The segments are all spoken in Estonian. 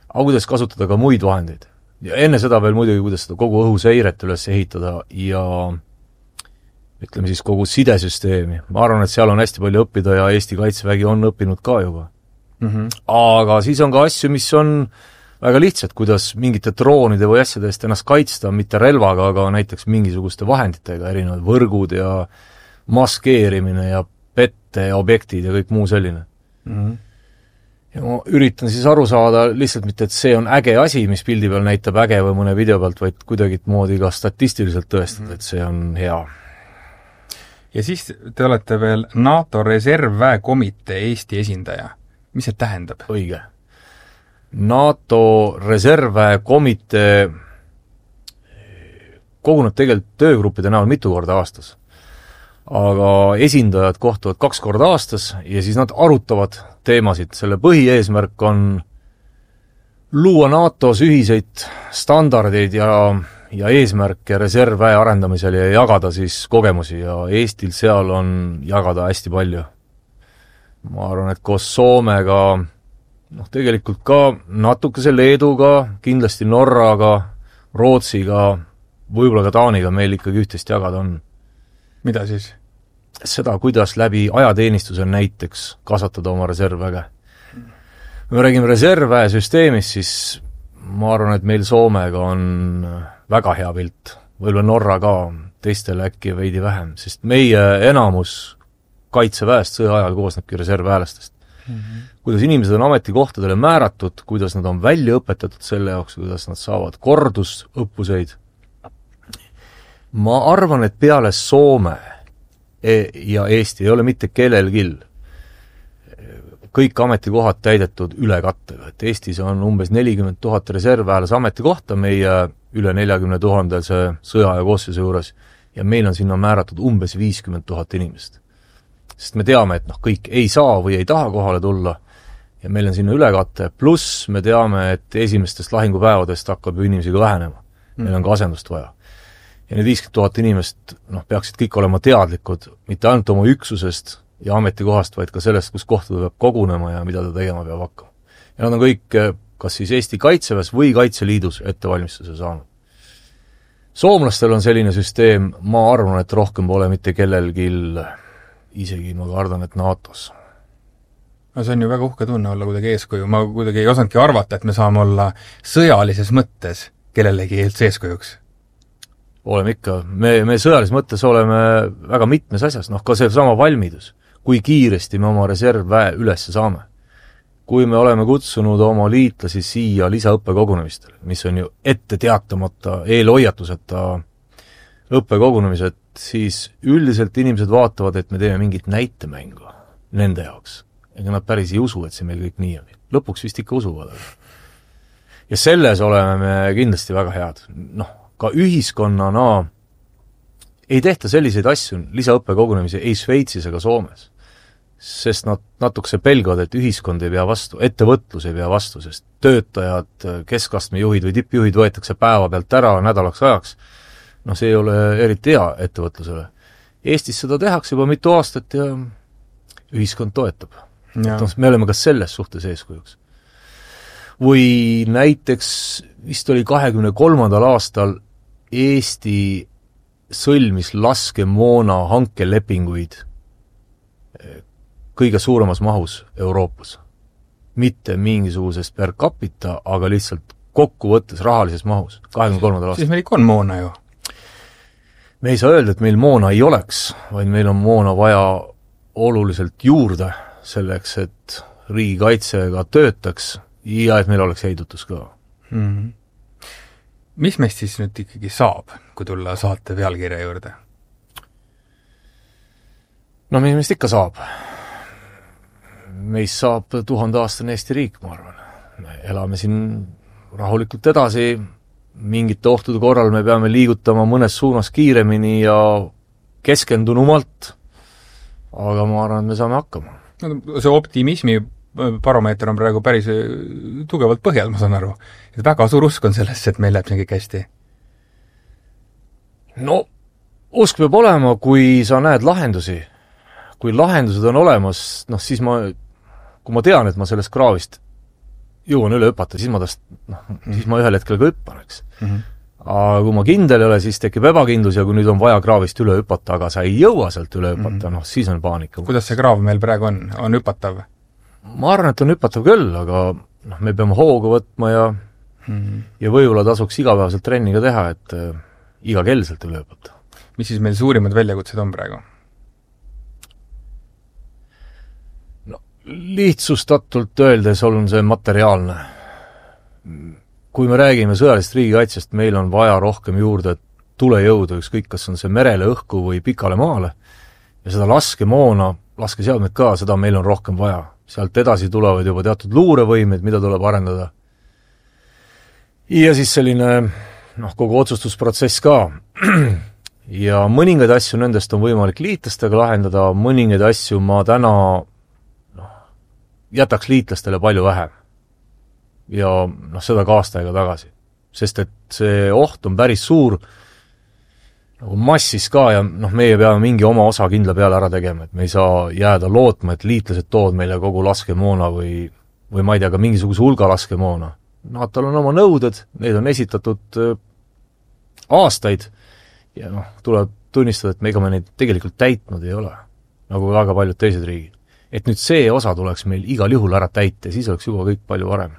aga kuidas kasutada ka muid vahendeid. Ja enne seda veel muidugi, kuidas seda kogu õhuseiret üles ehitada ja ütleme siis kogu sidesüsteemi. Ma arvan, et seal on hästi palju õppida ja Eesti Kaitsevägi on õppinud ka juba. Aga siis on ka asju, mis on väga lihtsad, kuidas mingite droonide või asjade eest ennast kaitsta, mitte relvaga, aga näiteks mingisuguste vahenditega, erinevad võrgud ja maskeerimine ja pette ja objektid ja kõik muu selline. Ja ma üritan siis aru saada lihtsalt mitte, et see on äge asi, mis pildi peal näitab äge või mõne video pealt, vaid kuidagi moodi ka statistiliselt tõestada, et see on hea. Ja siis te olete veel NATO reservväekomitee Eesti esindaja. Mis see tähendab? Õige. NATO reservväekomitee koguneb tegelikult töögruppide näol mitu korda aastas. Aga esindajad kohtuvad 2 korda aastas ja siis nad arutavad teemasid. Selle põhieesmärk on luua NATOs ühiseid standardeid ja eesmärke reservväe arendamisel ja jagada siis kogemusi ja Eestil seal on jagada hästi palju. Ma arvan, et koos Soomega, tegelikult ka natukese Leeduga, kindlasti Norraga, Rootsiga, võib-olla ka Taaniga meil ikkagi ühtest jagada on. Mida siis? Seda, kuidas läbi ajateenistuse näiteks kasvatada oma reservväge. Kui me räägime reservväesüsteemist, siis ma arvan, et meil Soomega on väga hea pilt. Võib-olla Norra ka, teistele äkki veidi vähem, sest meie enamus kaitseväest sõja ajal koosnebki reservväelastest. Kuidas inimesed on ametikohtadele määratud, kuidas nad on välja õpetatud selle jaoks, kuidas nad saavad kordusõppuseid. Ma arvan, et peale Soome ja Eesti ei ole mitte kellelgi kõik ametikohad täidetud ülekattega. Et Eestis on umbes 40 000 reservväelase ametikohta meie üle 40 000 sõja ja koosseisu juures ja meil on sinna määratud umbes 50 000 inimest. Sest me teame, et kõik ei saa või ei taha kohale tulla ja meil on sinna ülekatte, pluss me teame, et esimestest lahingupäevadest hakkab ju inimesi ka vähenema. Meil on ka asendust vaja. Ja need 50 000 inimest peaksid kõik olema teadlikud mitte ainult oma üksusest ja ametikohast, vaid ka sellest, kus kohta ta peab kogunema ja mida ta tegema peab hakkama. Ja nad on kõik kas siis Eesti Kaitseväes või Kaitseliidus ettevalmistuse saanud. Soomlastel on selline süsteem, ma arvan, et rohkem pole mitte kellelgi isegi ma kardan, et NATOs. No see on ju väga uhke tunne olla kuidagi eeskuju. Ma kuidagi ei osanudki arvata, et me saame olla sõjalises mõttes kellelegi eeskujuks. Oleme ikka. Me sõjalises mõttes oleme väga mitmes asjas. Ka see sama valmidus. Kui kiiresti me oma reservväe üles saame. Kui me oleme kutsunud oma liitlasi siia lisaõppekogunemistel, mis on ju ette teatamata, eelhoiatuseta õppekogunemised, siis üldiselt inimesed vaatavad, et me teeme mingit näitemängu nende jaoks. Ega nad päris ei usu, et see meil kõik nii on. Lõpuks vist ikka usuvad. Ja selles oleme me kindlasti väga head. Ka ühiskonnana ei tehta selliseid asju, lisaõppekogunemisi ei Šveitsis ega Soomes. Sest nad natukese pelgavad, et ühiskond ei pea vastu, ettevõtlus ei pea vastu, sest töötajad, keskastme juhid või tippjuhid võetakse päeva pealt ära nädalaks ajaks. See ei ole eriti hea ettevõtlusele. Eestis seda tehakse juba mitu aastat ja ühiskond toetab. Me oleme ka selles suhtes eeskujuks. Või näiteks vist oli 23. aastal Eesti sõlmis laskemoona hankelepinguid kõige suuremas mahus Euroopas. Mitte mingisugusest per capita, aga lihtsalt kokkuvõttes rahalises mahus 23. aastal. Siis meil ikka on moona ju. Me ei saa öelda, et meil moona ei oleks, vaid meil on moona vaja oluliselt juurde selleks, et riigikaitsega töötaks ja et meil oleks heidutus ka. Mis meist siis nüüd ikkagi saab, kui tulla saate pealkirja juurde? Mis meist ikka saab. Meist saab 1000-aastane Eesti riik, ma arvan. Me elame siin rahulikult edasi, mingite ohtude korral me peame liigutama mõnes suunas kiiremini ja keskendunumalt, aga ma arvan, et me saame hakkama. See optimismi baromeeter on praegu päris tugevalt põhjal, ma saan aru. Et väga suur usk on sellesse, et meil läheb see kõik hästi. Usk peab olema, kui sa näed lahendusi. Kui lahendused on olemas, siis kui ma tean, et ma sellest kraavist jõuan üle hüpata, siis ma siis ma ühel hetkel ka hüppan, eks. Aga kui ma kindel ei ole, siis tekib ebakindlus ja kui nüüd on vaja kraavist üle hüpata, aga sa ei jõua sealt üle hüpata, siis on paanika. Kuidas see kraav meil praegu on hüpatav? Ma arvan, et on hüpatav küll, aga me peame hoogu võtma ja võib-olla tasuks igapäevaselt trenniga teha, et iga kell sealt üle hüpata. Mis siis meil suurimad väljakutsed on praegu? Lihtsustatult öeldes on see materiaalne. Kui me räägime sõjalist riigikaitsest, meil on vaja rohkem juurde tulejõudu, ükskõik kas on see merele, õhku või pikale maale, ja seda laskemoona, laskeseadmed ka, seda meil on rohkem vaja. Sealt edasi tulevad juba teatud luurevõimed, mida tuleb arendada. Ja siis selline kogu otsustusprotsess ka. Ja mõningaid asju nendest on võimalik liitlastega lahendada, mõningaid asju ma täna jätaks liitlastele palju vähem. Ja seda ka aastaega tagasi. Sest et see oht on päris suur nagu massis ka ja meie peame mingi oma osa kindla peale ära tegema, et me ei saa jääda lootma, et liitlased tood meile kogu laskemoona või ma ei tea, ka mingisuguse hulga laskemoona. NATO-l on oma nõuded, need on esitatud aastaid ja tuleb tunnistada, et ega me neid tegelikult täitnud ei ole, nagu väga paljud teised riigid. Et nüüd see osa tuleks meil igal juhul ära täita ja siis oleks juba kõik palju varem.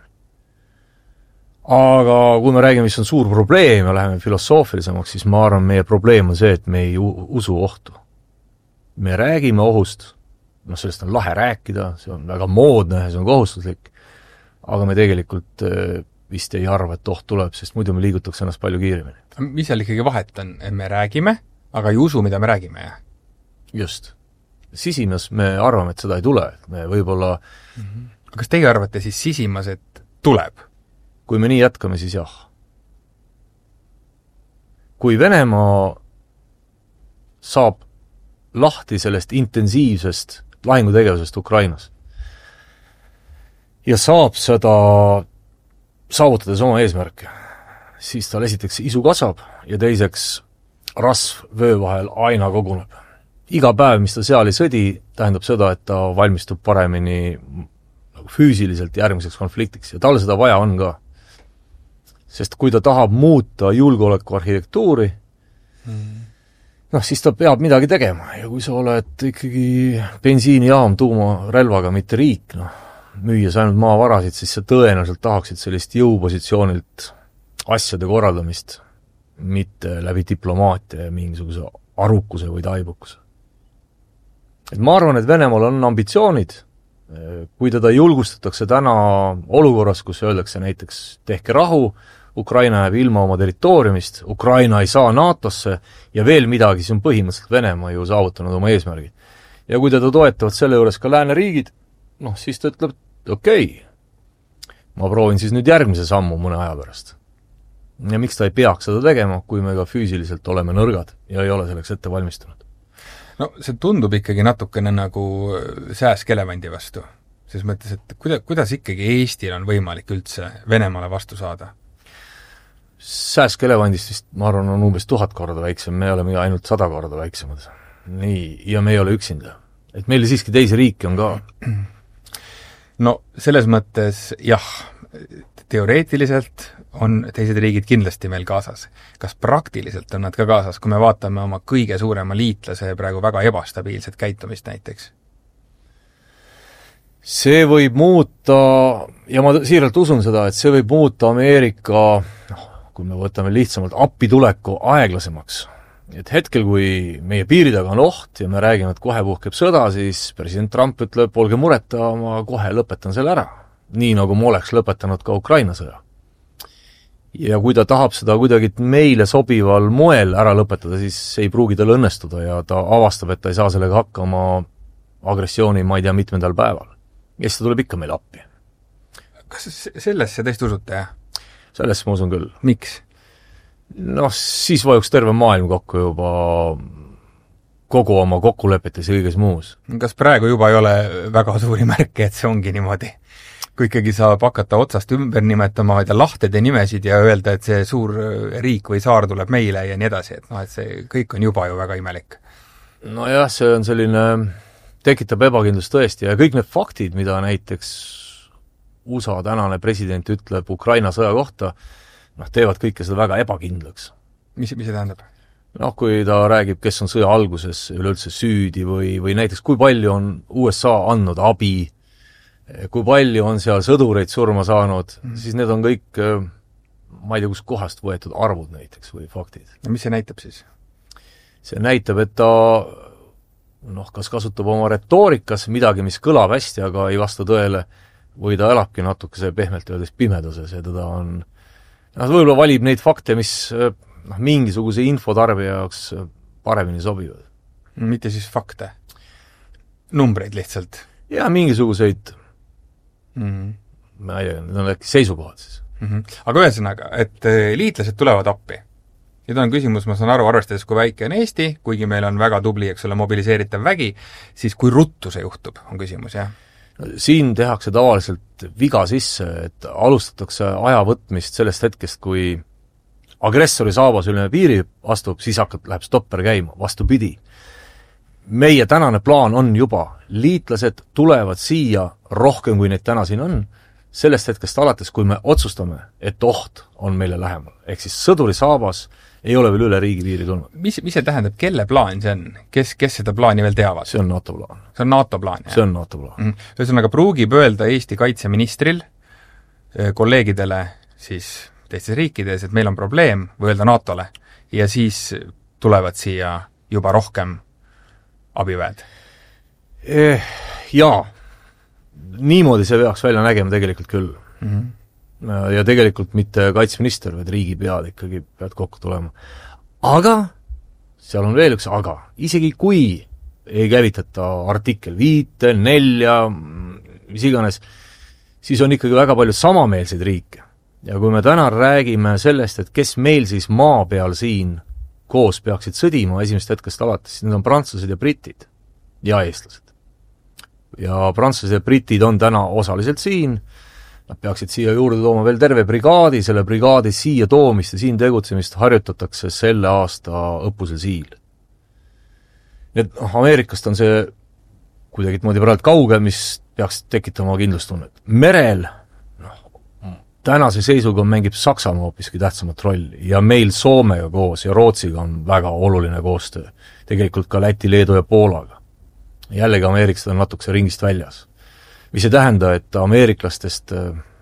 Aga kui me räägime, mis on suur probleem ja läheme filosoofilisemaks, siis ma arvan, meie probleem on see, et me ei usu ohtu. Me räägime ohust, sellest on lahe rääkida, see on väga moodne ja see on kohustuslik, aga me tegelikult vist ei arva, et oht tuleb, sest muidu me liigutakse ennast palju kiiremini. Mis seal ikkagi vahet on? Me räägime, aga ei usu, mida me räägime, jah? Just. Sisimas me arvame, et seda ei tule, et me võib-olla... Kas teie arvate siis sisimas, et tuleb? Kui me nii jätkame, siis jah. Kui Venemaa saab lahti sellest intensiivsest lahingutegevusest Ukrainas ja saab seda saavutades oma eesmärke, siis tal esiteks isu kasvab ja teiseks rasv vöö vahel aina koguneb. Iga päev, mis ta seal ei sõdi, tähendab seda, et ta valmistub paremini füüsiliselt järgmiseks konfliktiks ja tal seda vaja on ka. Sest kui ta tahab muuta julgeoleku arhitektuuri, siis ta peab midagi tegema ja kui sa oled ikkagi bensiinijaam tuumarelvaga, mitte riik, müües ainult maavarasid, siis sa tõenäoliselt tahaksid sellist jõupositsioonilt asjade korraldamist, mitte läbi diplomaatia ja mingisuguse arukuse või taibukuse. Et ma arvan, et Venemaal on ambitsioonid, kui teda julgustatakse täna olukorras, kus öeldakse näiteks tehke rahu, Ukraina jääb ilma oma territooriumist, Ukraina ei saa NATO-sse ja veel midagi, siis on põhimõtteliselt Venemaa ju saavutanud oma eesmärgid. Ja kui teda toetavad selle juures ka lääneriigid, siis ta ütleb, okei, ma proovin siis nüüd järgmise sammu mõne aja pärast. Ja miks ta ei peaks seda tegema, kui me ka füüsiliselt oleme nõrgad ja ei ole selleks ette valmistunud? See tundub ikkagi natukene nagu sääsk elevandi vastu. Selles mõttes, et kuidas ikkagi Eestil on võimalik üldse Venemaale vastu saada? Sääsk elevandist vist, ma arvan, on umbes 1000 korda väiksem, me oleme ainult 100 korda väiksemad. Nii, ja me ei ole üksinda. Et meil siiski teisi riiki on ka. Selles mõttes jah, teoreetiliselt on teised riigid kindlasti meil kaasas. Kas praktiliselt on nad ka kaasas, kui me vaatame oma kõige suurema liitlase praegu väga ebastabiilset käitumist näiteks? See võib muuta, ja ma siiralt usun seda, et see võib muuta Ameerika, kui me võtame lihtsamalt appituleku aeglasemaks. Et hetkel, kui meie piiri taga on oht ja me räägime, et kohe puhkeb sõda, siis president Trump ütleb, olge mureta, ma kohe lõpetan selle ära. Nii nagu ma oleks lõpetanud ka Ukraina sõja. Ja kui ta tahab seda kuidagi meile sobival moel ära lõpetada, siis ei pruugi tal õnnestuda ja ta avastab, et ta ei saa sellega hakkama agressiooni, ma ei tea, mitmendal päeval. Ja siis ta tuleb ikka meil appi. Kas sellesse tõesti usute, jah? Sellesse ma usun küll. Miks? Siis vajuks terve maailm kokku juba kogu oma kokkulepetes ja kõiges muus. Kas praegu juba ei ole väga suuri märke, et see ongi niimoodi? Kui ikkagi saab hakata otsast ümber nimetama lahtede nimesid ja öelda, et see suur riik või saar tuleb meile ja nii edasi, et see kõik on juba ju väga imelik. Jah, see on selline, tekitab ebakindlust tõesti ja kõik need faktid, mida näiteks USA tänane president ütleb Ukraina sõja kohta, teevad kõike seda väga ebakindlaks. Mis see tähendab? Kui ta räägib, kes on sõja alguses üleüldse süüdi või näiteks kui palju on USA andnud abi, kui palju on seal sõdureid surma saanud, siis need on kõik, ma ei tea, kus kohast võetud arvud näiteks või faktid. No mis see näitab siis? See näitab, et ta kas kasutab oma retoorikas midagi, mis kõlab hästi, aga ei vasta tõele, või ta elabki natukese pehmelt öeldes pimeduses ja teda on, võib-olla valib neid fakte, mis mingisuguse infotarbija jaoks paremini sobivad. Mitte siis fakte? Numbreid lihtsalt? Ja mingisuguseid ma ei tea, need on äkki seisukohad siis. Aga ühesõnaga, et liitlased tulevad appi. Nüüd on küsimus, ma saan aru, arvestades kui väike on Eesti, kuigi meil on väga tubli, eks ole, mobiliseeritav vägi, siis kui ruttu see juhtub, on küsimus, jah? Siin tehakse tavaliselt viga sisse, et alustatakse aja võtmist sellest hetkest, kui agressori saabas üle piiri astub, siis läheb stopper käima, vastupidi. Meie tänane plaan on juba, liitlased tulevad siia rohkem, kui neid täna siin on, sellest hetkest alates, kui me otsustame, et oht on meile lähemal. Ehk siis sõduri saabas ei ole veel üle riigi piiri tulnud. Mis see tähendab, kelle plaan see on? Kes seda plaani veel teavad? See on NATO plaan. See on NATO plaan, jah? See on NATO plaan. Ühesõnaga, pruugib öelda Eesti kaitseministril kolleegidele siis teistes riikides, et meil on probleem, või öelda NATO-le, ja siis tulevad siia juba rohkem abiväed? Jaa. Niimoodi see peaks välja nägema tegelikult küll. Ja tegelikult mitte kaitseminister, vaid riigipead ikkagi pead kokku tulema. Aga, seal on veel üks aga, isegi kui ei käivitata artikkel 5, 4, mis iganes, siis on ikkagi väga palju samameelseid riike. Ja kui me täna räägime sellest, et kes meil siis maa peal siin koos peaksid sõdima esimest hetkest alates, siis need on prantslased ja britid ja eestlased. Ja prantslased ja britid on täna osaliselt siin, nad peaksid siia juurde tooma veel terve brigaadi, selle brigaadi siia toomist ja siin tegutsemist harjutatakse selle aasta õppusel Siil. Nii et Ameerikast on see kuidagi praegu kaugel, mis peaks tekitama kindlustunnet. Merel tänase seisuga mängib Saksamaa hoopiski tähtsamat rolli ja meil Soomega koos ja Rootsiga on väga oluline koostöö. Tegelikult ka Läti, Leedu ja Poolaga. Jällegi ameeriklased on natukese ringist väljas. Mis ei tähenda, et ameeriklastest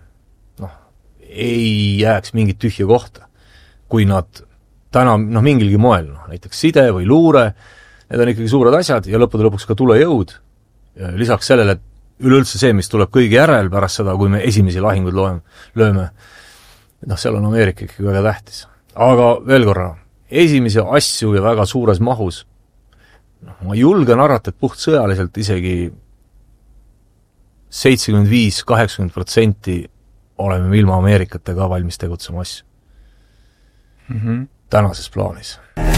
ei jääks mingit tühja kohta. Kui nad täna mingilgi moel, näiteks side või luure, need on ikkagi suured asjad ja lõppude lõpuks ka tulejõud. Ja lisaks sellele, et üleüldse see, mis tuleb kõigi järel pärast seda, kui me esimesi lahingud lööme, seal on Ameerika ikkagi väga tähtis. Aga veel korra, esimesi asju ja väga suures mahus, ma julgen arvata, et puht sõjaliselt isegi 75-80% oleme ilma Ameerikatega valmis tegutsema asju. Tänases plaanis.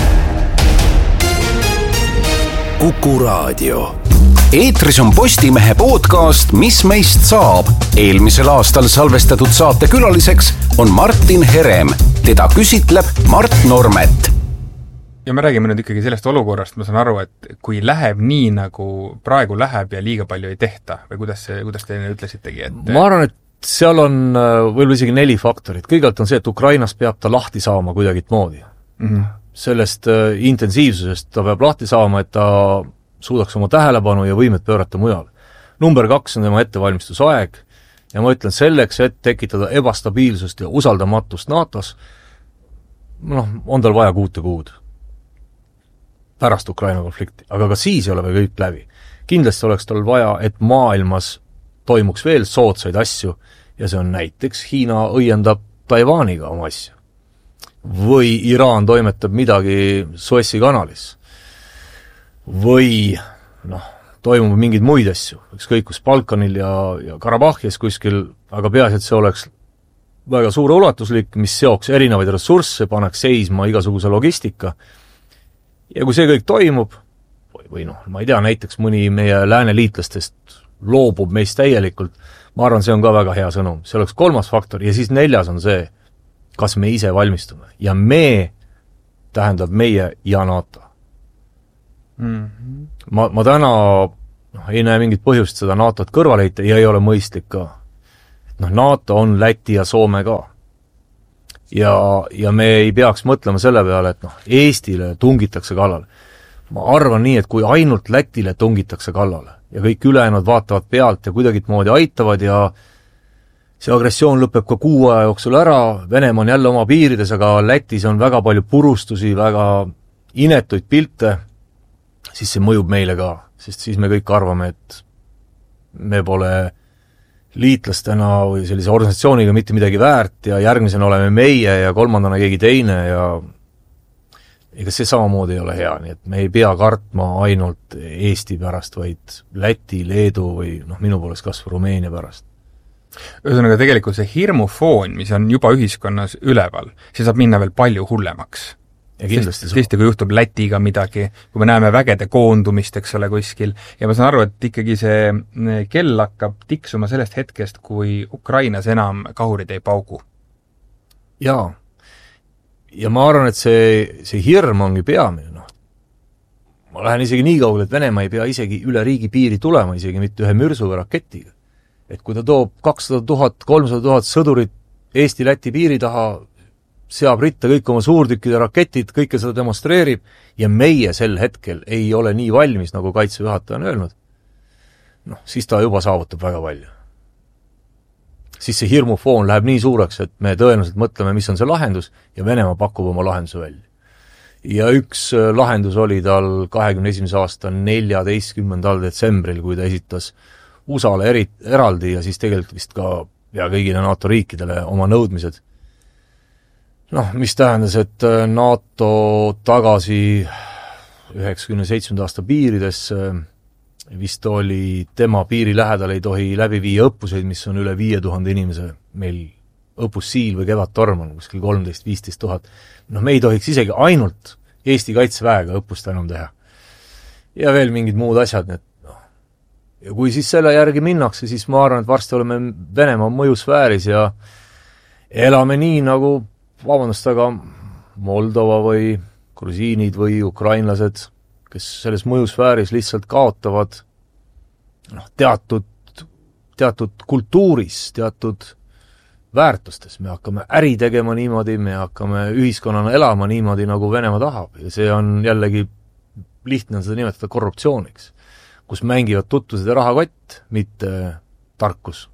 Kuku Raadio. Eetris on Postimehe podcast Mis meist saab. Eelmisel aastal salvestatud saate külaliseks on Martin Herem. Teda küsitleb Mart Normet. Ja me räägime nüüd ikkagi sellest olukorrast, ma saan aru, et kui läheb nii, nagu praegu läheb ja liiga palju ei tehta, või kuidas te ütlesitegi? Ma arvan, et seal on võib-olla isegi 4 faktorit. Kõigalt on see, et Ukrainas peab ta lahti saama kuidagit moodi. Sellest intensiivsusest ta peab lahti saama, et ta suudaks oma tähelepanu ja võimet pöörata mujal. Number 2 on tema ettevalmistusaeg ja ma ütlen selleks, et tekitada ebastabiilsust ja usaldamatust NATO-s, on tal vaja 6 kuud pärast Ukraina konflikti, aga ka siis ei ole veel kõik läbi. Kindlasti oleks tal vaja, et maailmas toimuks veel soodsaid asju ja see on näiteks Hiina õiendab Taiwaniga oma asju. Või Iraan toimetab midagi Suessi kanalis. Või, toimub mingeid muid asju, ükskõik kus Balkanil ja Karabahhias kuskil, aga peaasi, et see oleks väga suure ulatuslik, mis seoks erinevaid ressursse, paneks seisma igasuguse logistika. Ja kui see kõik toimub, või ma ei tea, näiteks mõni meie lääneliitlastest loobub meist täielikult, ma arvan, see on ka väga hea sõnum. See oleks 3. faktor ja siis 4. on see, kas me ise valmistume. Ja me tähendab meie ja NATO. Ma täna ei näe mingit põhjust seda NATO-t kõrvale heita ja ei ole mõistlik ka. NATO on Läti ja Soome ka. Ja me ei peaks mõtlema selle peale, et Eestile tungitakse kallale. Ma arvan nii, et kui ainult Lätile tungitakse kallale ja kõik ülejäänud vaatavad pealt ja kuidagi moodi aitavad ja see agressioon lõpeb ka 6 aja jooksul ära, Venemaa on jälle oma piirides, aga Lätis on väga palju purustusi, väga inetuid pilte, siis see mõjub meile ka, sest siis me kõik arvame, et me pole liitlastena või sellise organisatsiooniga mitte midagi väärt ja järgmisena oleme meie ja kolmandana keegi teine ja ega see samamoodi ei ole hea, nii et me ei pea kartma ainult Eesti pärast, vaid Läti, Leedu või minu poolest kasvõi Rumeenia pärast. Ühesõnaga tegelikult see hirmufoon, mis on juba ühiskonnas üleval, see saab minna veel palju hullemaks. Ja kindlasti sest kui juhtub Lätiga midagi, kui me näeme vägede koondumist, eks ole, kuskil, ja ma saan aru, et ikkagi see kell hakkab tiksuma sellest hetkest, kui Ukrainas enam kahurid ei paugu. Jaa. Ja ma arvan, et see hirm ongi peamine. Ma lähen isegi nii kaugele, et Venemaa ei pea isegi üle riigi piiri tulema, isegi mitte ühe mürsu või raketiga. Et kui ta toob 200 000, 300 000 sõdurit Eesti-Läti piiri taha, seab ritta kõik oma suurtükkide raketid, kõike seda demonstreerib ja meie sel hetkel ei ole nii valmis, nagu Kaitseväe juhataja on öelnud, siis ta juba saavutab väga palju. Siis see hirmufoon läheb nii suureks, et me tõenäoliselt mõtleme, mis on see lahendus ja Venemaa pakub oma lahenduse välja. Ja üks lahendus oli tal 21. aasta 14. detsembril, kui ta esitas USA-le eraldi ja siis tegelikult vist ka kõigile NATO riikidele oma nõudmised. Mis tähendas, et NATO tagasi 97. aasta piirides vist oli tema piiri lähedal ei tohi läbi viia õppuseid, mis on üle 5000 inimese. Meil õppussiil või kevadtorm on kuskil 13-15 000. Me ei tohiks isegi ainult Eesti kaitseväega õppust enam teha. Ja veel mingid muud asjad. Ja kui siis selle järgi minnakse, siis ma arvan, et varsti oleme Venemaa mõjusfääris ja elame nii nagu vabandust, aga Moldova või grusiinid või ukrainlased, kes selles mõjusfääris lihtsalt kaotavad teatud kultuuris, teatud väärtustes. Me hakkame äri tegema niimoodi, me hakkame ühiskonnana elama niimoodi, nagu Venemaa tahab. Ja see on jällegi lihtne on seda nimetada korruptsiooniks, kus mängivad tutvused ja rahakott, mitte tarkus.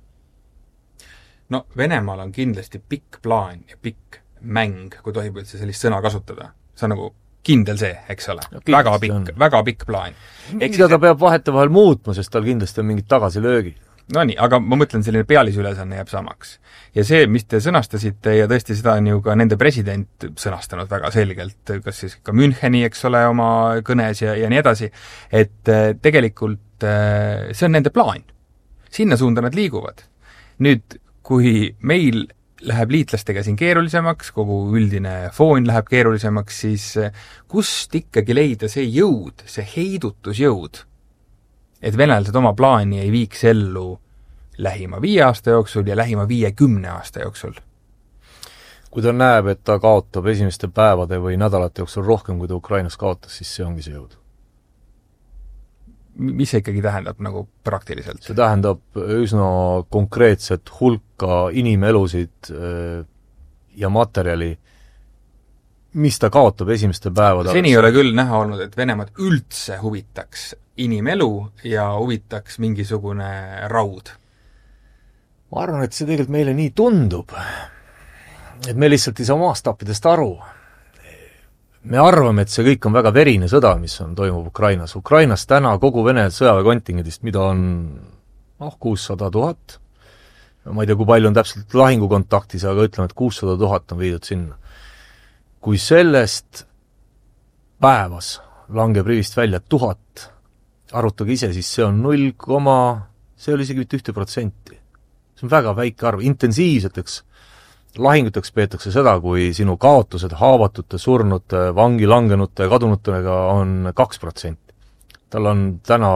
Venemaal on kindlasti pikk plaan ja pikk mäng, kui tohib üldse sellist sõna kasutada. See on nagu kindel see, eks ole. Väga pikk plaan. Mida ta peab vahetevahel muutma, sest tal kindlasti on mingid tagasilöögid. Nii, aga ma mõtlen, selline pealisülesanne jääb samaks. Ja see, mis te sõnastasite, ja tõesti seda on ju ka nende president sõnastanud väga selgelt, kas siis ka Müncheni, eks ole, oma kõnes ja nii edasi, et tegelikult see on nende plaan. Sinna suunda nad liiguvad. Nüüd, kui meil läheb liitlastega siin keerulisemaks, kogu üldine foon läheb keerulisemaks, siis kust ikkagi leida see jõud, see heidutusjõud, et venelased oma plaani ei viiks ellu lähima 5 aasta jooksul ja lähima 50 aasta jooksul? Kui ta näeb, et ta kaotab esimeste päevade või nädalate jooksul rohkem, kui ta Ukrainas kaotas, siis see ongi see jõud. Mis see ikkagi tähendab nagu praktiliselt? See tähendab üsna konkreetset hulka inimelusid ja materjali, mis ta kaotab esimeste päevade. Seni ei ole küll näha olnud, et Venemaad üldse huvitaks inimelu ja huvitaks mingisugune raud. Ma arvan, et see tegelikult meile nii tundub, et me lihtsalt ei saa maastappidest aru. Me arvame, et see kõik on väga verine sõda, mis toimub Ukrainas. Ukrainas täna kogu Vene sõjaväekontingendist, mida on 600 000, ma ei tea, kui palju on täpselt lahingukontaktis, aga ütleme, et 600 000 on viidud sinna. Kui sellest päevas langeb rivist välja 1000, arutage ise, siis see on 0, see oli isegi mitte 1%. See on väga väike arv, intensiivseteks lahinguteks peetakse seda, kui sinu kaotused haavatute, surnute, vangi langenute ja kadunutega on 2%. Tal on täna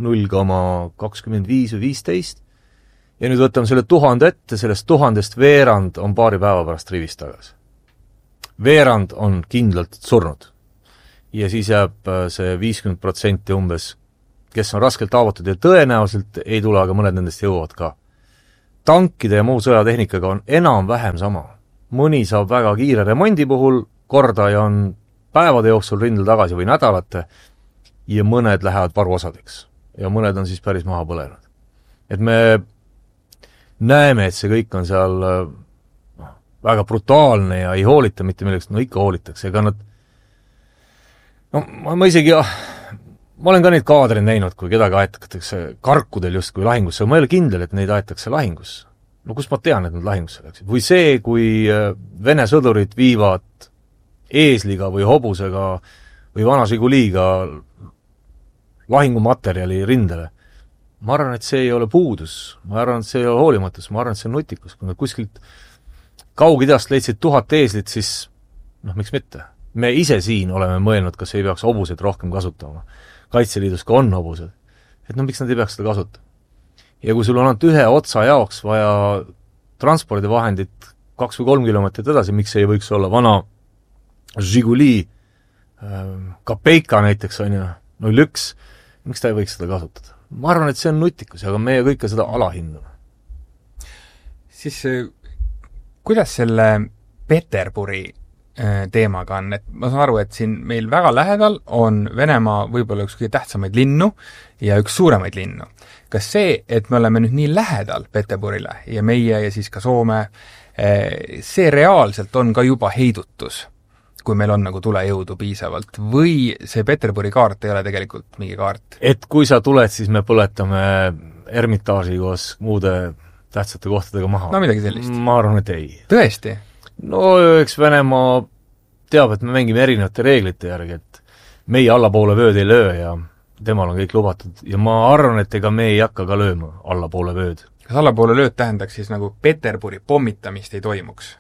0,25 või 15. Ja nüüd võtame selle 1000 ette, sellest 1000 veerand on paari päeva pärast rivist tagasi. Veerand on kindlalt surnud. Ja siis jääb see 50% umbes, kes on raskelt haavatud ja tõenäoliselt ei tule, aga mõned nendest jõuavad ka. tankide ja muu sõjatehnikaga on enam-vähem sama. Mõni saab väga kiire remondi puhul korda ja on päevade jooksul rindel tagasi või nädalate ja mõned lähevad varuosadeks. Ja mõned on siis päris maha põlenud. Et me näeme, et see kõik on seal väga brutaalne ja ei hoolita mitte millest, no ikka hoolitakse, ega nad ma isegi ma olen ka neid kaadreid näinud, kui kedagi aetatakse karkudel justkui lahingusse, ma ei ole kindel, et neid aetakse lahingusse. No kus ma tean, et nad lahingusse läksid? Või see, kui Vene sõdurid viivad eesliga või hobusega või vana Žiguliga lahingumaterjali rindele. Ma arvan, et see ei ole puudus, ma arvan, et see ei ole hoolimatus, ma arvan, et see on nutikus. Kui nad kuskilt Kaug-Idast leidsid 1000 eeslit, siis miks mitte? Me ise siin oleme mõelnud, kas ei peaks hobuseid rohkem kasutama. Kaitseliidus ka on hobused. Et miks nad ei peaks seda kasutama? Ja kui sul on ainult ühe otsa jaoks vaja transpordivahendit 2 või 3 kilomeetrit edasi, miks ei võiks olla vana Žiguli, Kapeika näiteks on ju, 01, miks ta ei võiks seda kasutada? Ma arvan, et see on nutikus, aga meie kõike seda alahindame. Siis kuidas selle Peterburi teemaga on, et ma saan aru, et siin meil väga lähedal on Venemaa võib-olla üks kõige tähtsamaid linnu ja üks suuremaid linnu. Kas see, et me oleme nüüd nii lähedal Peterburile ja meie ja siis ka Soome, see reaalselt on ka juba heidutus, kui meil on nagu tulejõudu piisavalt, või see Peterburi kaart ei ole tegelikult mingi kaart? Et kui sa tuled, siis me põletame Ermitaaži koos muude tähtsate kohtadega maha. No midagi sellist. Ma arvan, et ei. Tõesti? No eks Venemaa teab, et me mängime erinevate reeglite järgi, et meie allapoole vööd ei löö ja temal on kõik lubatud. Ja ma arvan, et ega me ei hakka ka lööma allapoole vööd. Kas allapoole lööd tähendaks siis nagu Peterburi pommitamist ei toimuks?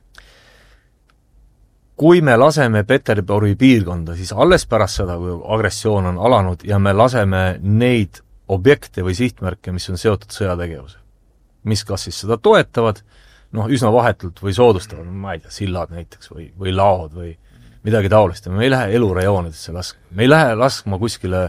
Kui me laseme Peterburi piirkonda, siis alles pärast seda, kui agressioon on alanud ja me laseme neid objekte või sihtmärke, mis on seotud sõjategevuse, mis kas siis seda toetavad, üsna vahetult või soodustavad, ma ei tea, sillad näiteks või laod või midagi taolist. Me ei lähe elurajoonidesse laskma. Me ei lähe laskma kuskile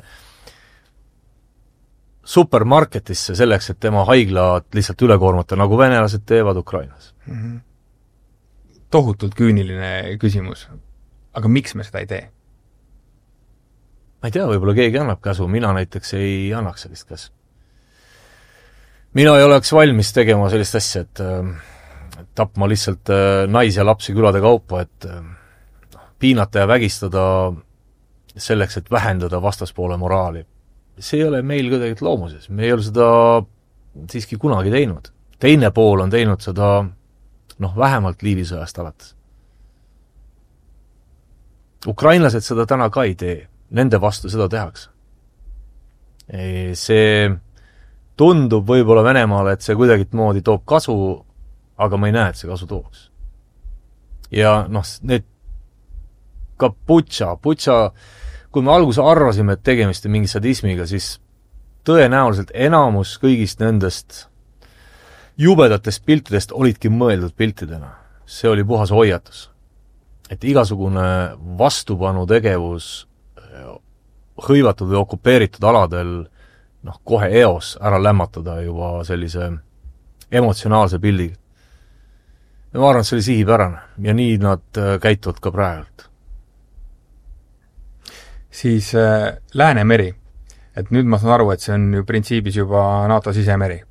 supermarketisse selleks, et tema haiglat lihtsalt ülekoormata, nagu venelased teevad Ukrainas. Tohutult küüniline küsimus. Aga miks me seda ei tee? Ma ei tea, võib-olla keegi annab käsu, mina näiteks ei annaks sellist käsu. Mina ei oleks valmis tegema sellist asja, et tapma lihtsalt naisi ja lapsi külade kaupa, et piinata ja vägistada selleks, et vähendada vastaspoole moraali. See ei ole meil kuidagi loomuses, me ei ole seda siiski kunagi teinud. Teine pool on teinud seda vähemalt Liivisõjast alates. Ukrainlased seda täna ka ei tee, nende vastu seda tehakse. See tundub võib-olla Venemaale, et see kuidagit moodi toob kasu, aga ma ei näe, et see kasu tooks. Ja need ka Butša, kui me alguses arvasime, et tegemist on mingi sadismiga, siis tõenäoliselt enamus kõigist nendest jubedatest piltidest olidki mõeldud piltidena. See oli puhas hoiatus. Et igasugune vastupanu tegevus hõivatud või okupeeritud aladel kohe eos ära lämmatada juba sellise emotsionaalse pildiga. Ja ma arvan, et see oli sihipärane ja nii nad käituvad ka praegult. Siis Läänemeri. Et nüüd ma saan aru, et see on ju printsiibis juba NATO sisemeri.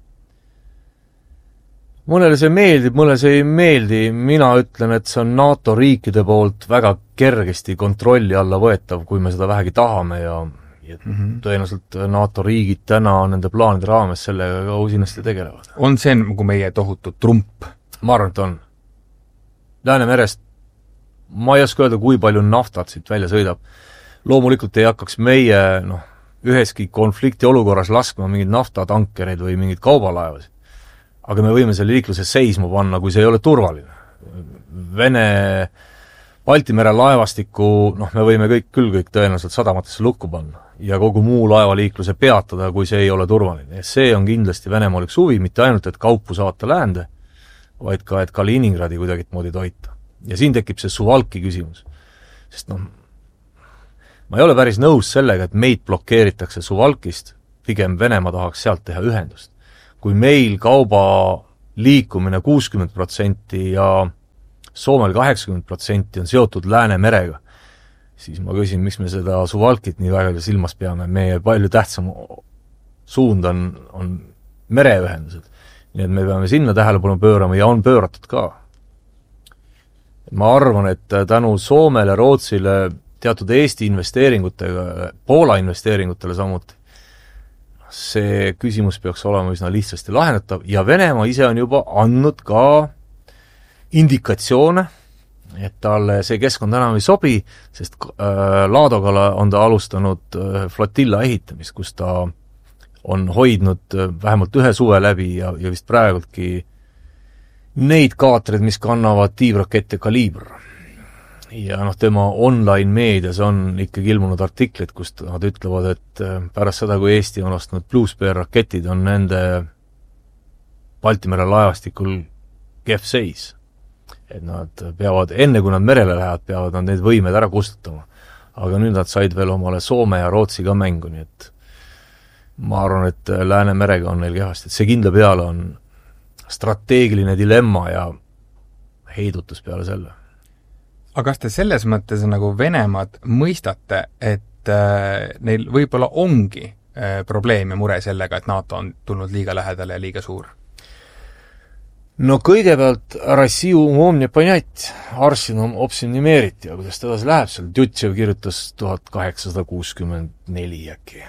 Mõnele see meeldib, mõnele see ei meeldi. Mina ütlen, et see on NATO riikide poolt väga kergesti kontrolli alla võetav, kui me seda vähegi tahame ja tõenäoliselt NATO riigid täna nende plaanide raames sellega ka usinasti tegelevad. On see nagu meie tohutu trump? Ma arvan, et on. Läänemerest ma ei oska öelda, kui palju naftat siit välja sõidab. Loomulikult ei hakkaks meie üheski konflikti olukorras laskma mingid naftatankereid või mingid kaubalaevasid. Aga me võime selle liikluse seisma panna, kui see ei ole turvaline. Vene Balti mere laevastikku, me võime kõik tõenäoliselt sadamatesse lukku panna ja kogu muu laevaliikluse peatada, kui see ei ole turvaline. Ja see on kindlasti Venemaal üks huvi, mitte ainult, et kaupu saata läände, vaid ka, et Kaliningradi kuidagit moodi toita. Ja siin tekib see Suvalki küsimus. Sest ma ei ole päris nõus sellega, et meid blokeeritakse Suvalkist, pigem Venemaa tahaks sealt teha ühendust. Kui meil liikumine 60% ja Soomel 80% on seotud Läänemerega, siis ma küsin, miks me seda Suwałkit nii väga silmas peame, meie palju tähtsam suund on mereühendused. Nii et me peame sinna tähelepanu pöörama ja on pööratud ka. Ma arvan, et tänu Soomele, Rootsile, teatud Eesti investeeringutega, Poola investeeringutele samuti, see küsimus peaks olema üsna lihtsasti lahendatav ja Venemaa ise on juba andnud ka indikatsioone, et talle see keskkond enam ei sobi, sest Laadogale on ta alustanud flotilla ehitamist, kus ta on hoidnud vähemalt ühe suve läbi ja vist praegultki neid kaatreid, mis kannavad tiivrakette Kaliibr. Ja tema online meedias on ikkagi ilmunud artiklid, kus nad ütlevad, et pärast seda, kui Eesti on ostnud Blue Spear raketid, on nende Baltimere laevastikul kehv seis. Et nad peavad, enne kui nad merele lähevad, peavad nad need võimed ära kustutama. Aga nüüd nad said veel omale Soome ja Rootsi ka mängu, nii et ma arvan, et Läänemerega on neil kehvasti, et see kindla peale on strateegiline dilemma ja heidutus peale selle. Aga kas te selles mõttes nagu Venemaad mõistate, et neil võib-olla ongi probleem ja mure sellega, et NATO on tulnud liiga lähedale ja liiga suur? No kõigepealt Россию умом не понять, Arsinom opsim nimeeriti, ja kuidas teda läheb seal, Djutšev kirjutas 1864 äkki.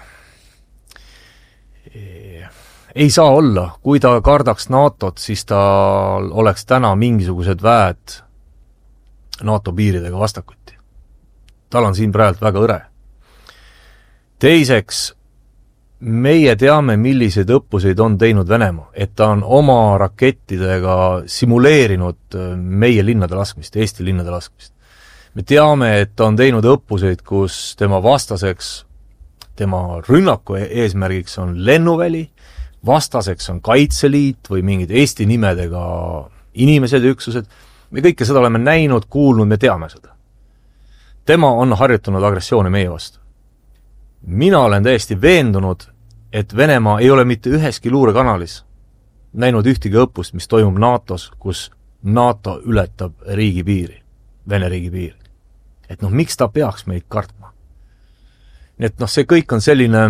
Ei saa olla, kui ta kardaks NATOt, siis tal oleks täna mingisugused väed NATO piiridega vastakuti. Tal on siin praegu väga õre. Teiseks, meie teame, milliseid õppuseid on teinud Venemaa, et ta on oma rakettidega simuleerinud meie linnade laskmist, Eesti linnade laskmist. Me teame, et ta on teinud õppuseid, kus tema vastaseks, tema rünnaku eesmärgiks on lennuväli, vastaseks on Kaitseliit või mingid Eesti nimedega inimesed, üksused. Me kõike seda oleme näinud, kuulnud, me teame seda. Tema on harjutanud agressiooni meie vastu. Mina olen täiesti veendunud, et Venemaa ei ole mitte üheski luurekanalis näinud ühtegi õppust, mis toimub NATOs, kus NATO ületab riigipiiri, Vene riigipiiri. Et miks ta peaks meid kartma? Nii et see kõik on selline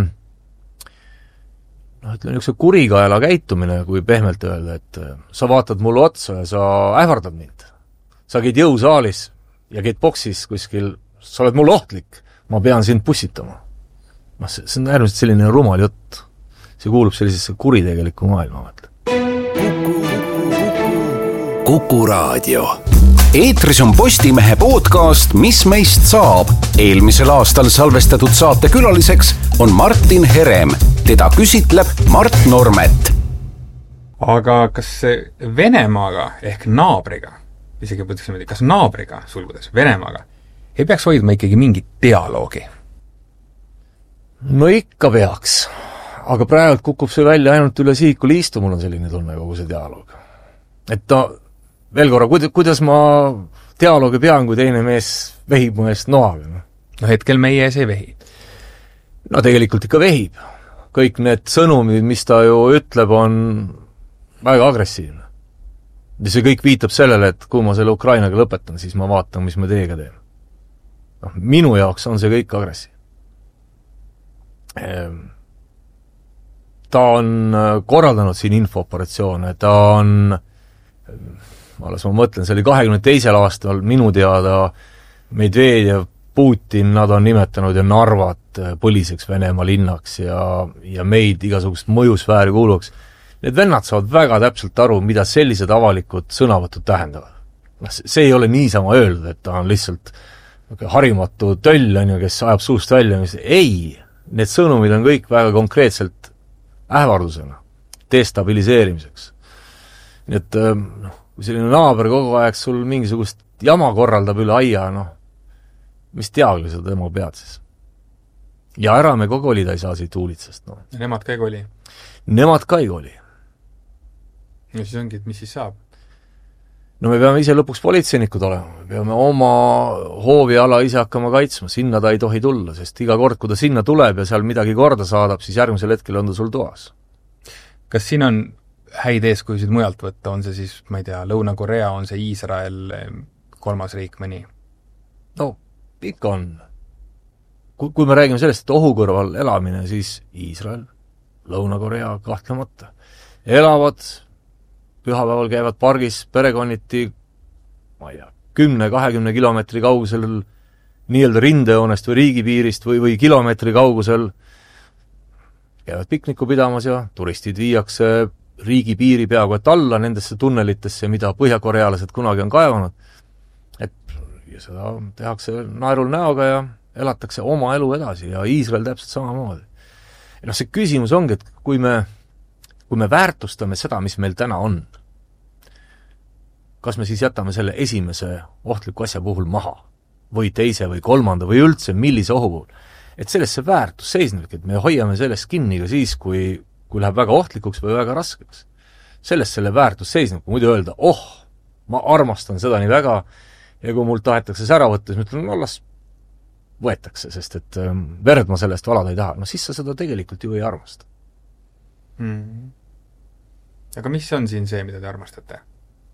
ütleme, üks kurikaela käitumine, kui pehmelt öelda, et sa vaatad mulle otsa ja sa ähvardad mind. Sa käid jõusaalis ja käid boksis kuskil, sa oled mulle ohtlik, ma pean sind pussitama. See on äärmiselt selline rumal jutt. See kuulub sellisesse kuritegeliku maailma, mõtle. Kuku Raadio. Eetris on Postimehe podcast Mis meist saab. Eelmisel aastal salvestatud saate külaliseks on Martin Herem. Teda küsitleb Mart Normet. Aga kas Venemaaga ehk naabriga, isegi mõtleks, kas naabriga, sulgudes Venemaaga, ei peaks hoidma ikkagi mingit dialoogi? No ikka peaks, aga praegu kukub see välja ainult üle sihiku liistu, mul on selline tunne kogu see dialoog. Et veel korra, kuidas ma dialoogi pean, kui teine mees vehib mu eest noaga? No hetkel meie ees ei vehi. No tegelikult ikka vehib. Kõik need sõnumid, mis ta ju ütleb, on väga agressiivne. Ja see kõik viitab sellele, et kui ma selle Ukrainaga lõpetan, siis ma vaatan, mis me teiega teeme. Minu jaoks on see kõik agressiivne. Ta on korraldanud siin infooperatsioone, ta on, ma mõtlen, see oli 22. aastal minu teada Medvedev, Putin, nad on nimetanud ja Narvat põliseks Venemaa linnaks ja meid igasugust mõjusfääri kuuluks. Need vennad saavad väga täpselt aru, mida sellised avalikud sõnavõtud tähendavad. See ei ole niisama öeldud, et ta on lihtsalt harimatu töll, kes ajab suust välja. Ei! Need sõnumid on kõik väga konkreetselt ähvardusena, destabiliseerimiseks. Nii et kui selline naaber kogu aeg sul mingisugust jama korraldab üle aia, mis teadagi seda tema pead siis. Ja ära me kogu kolida ei saa siit huulitsest. Ja nemad ka ei koli? Nemad ka ei koli. Ja siis ongi, et mis siis saab? No me peame ise lõpuks politseinikud olema, me peame oma hooviala ise hakkama kaitsma, sinna ta ei tohi tulla, sest iga kord, kui ta sinna tuleb ja seal midagi korda saadab, siis järgmisel hetkel on ta sul toas. Kas siin on häid eeskujusid mujalt võtta, on see siis, ma ei tea, Lõuna-Korea, on see Iisrael, kolmas riik mõni? No ikka on. Kui me räägime sellest, et ohu kõrval elamine, siis Iisrael, Lõuna-Korea kahtlemata. Elavad, pühapäeval käivad pargis perekonniti, ma ei tea, 10-20 kilomeetri kaugusel nii-öelda rindejoonest või riigipiirist või kilomeetri kaugusel käivad pikniku pidamas ja turistid viiakse riigipiiri peaaegu et alla nendesse tunnelitesse, mida põhjakorealased kunagi on kaevanud. Et ja seda tehakse naerul näoga ja elatakse oma elu edasi ja Iisrael täpselt samamoodi. Ja see küsimus ongi, et kui me väärtustame seda, mis meil täna on, kas me siis jätame selle esimese ohtliku asja puhul maha või teise või kolmanda või üldse millise ohu puhul. Et sellest see väärtus seisnebki, et me hoiame sellest kinni ka siis, kui läheb väga ohtlikuks või väga raskeks. Sellest selle väärtus seisneb, kui muidu öelda, ma armastan seda nii väga ja kui mul tahetakse see ära võtta, siis ma ütlen, las võetakse, sest et verd ma sellest valada ei taha. No siis sa seda tegelikult ju ei armasta. Aga mis on siin see, mida te armastate?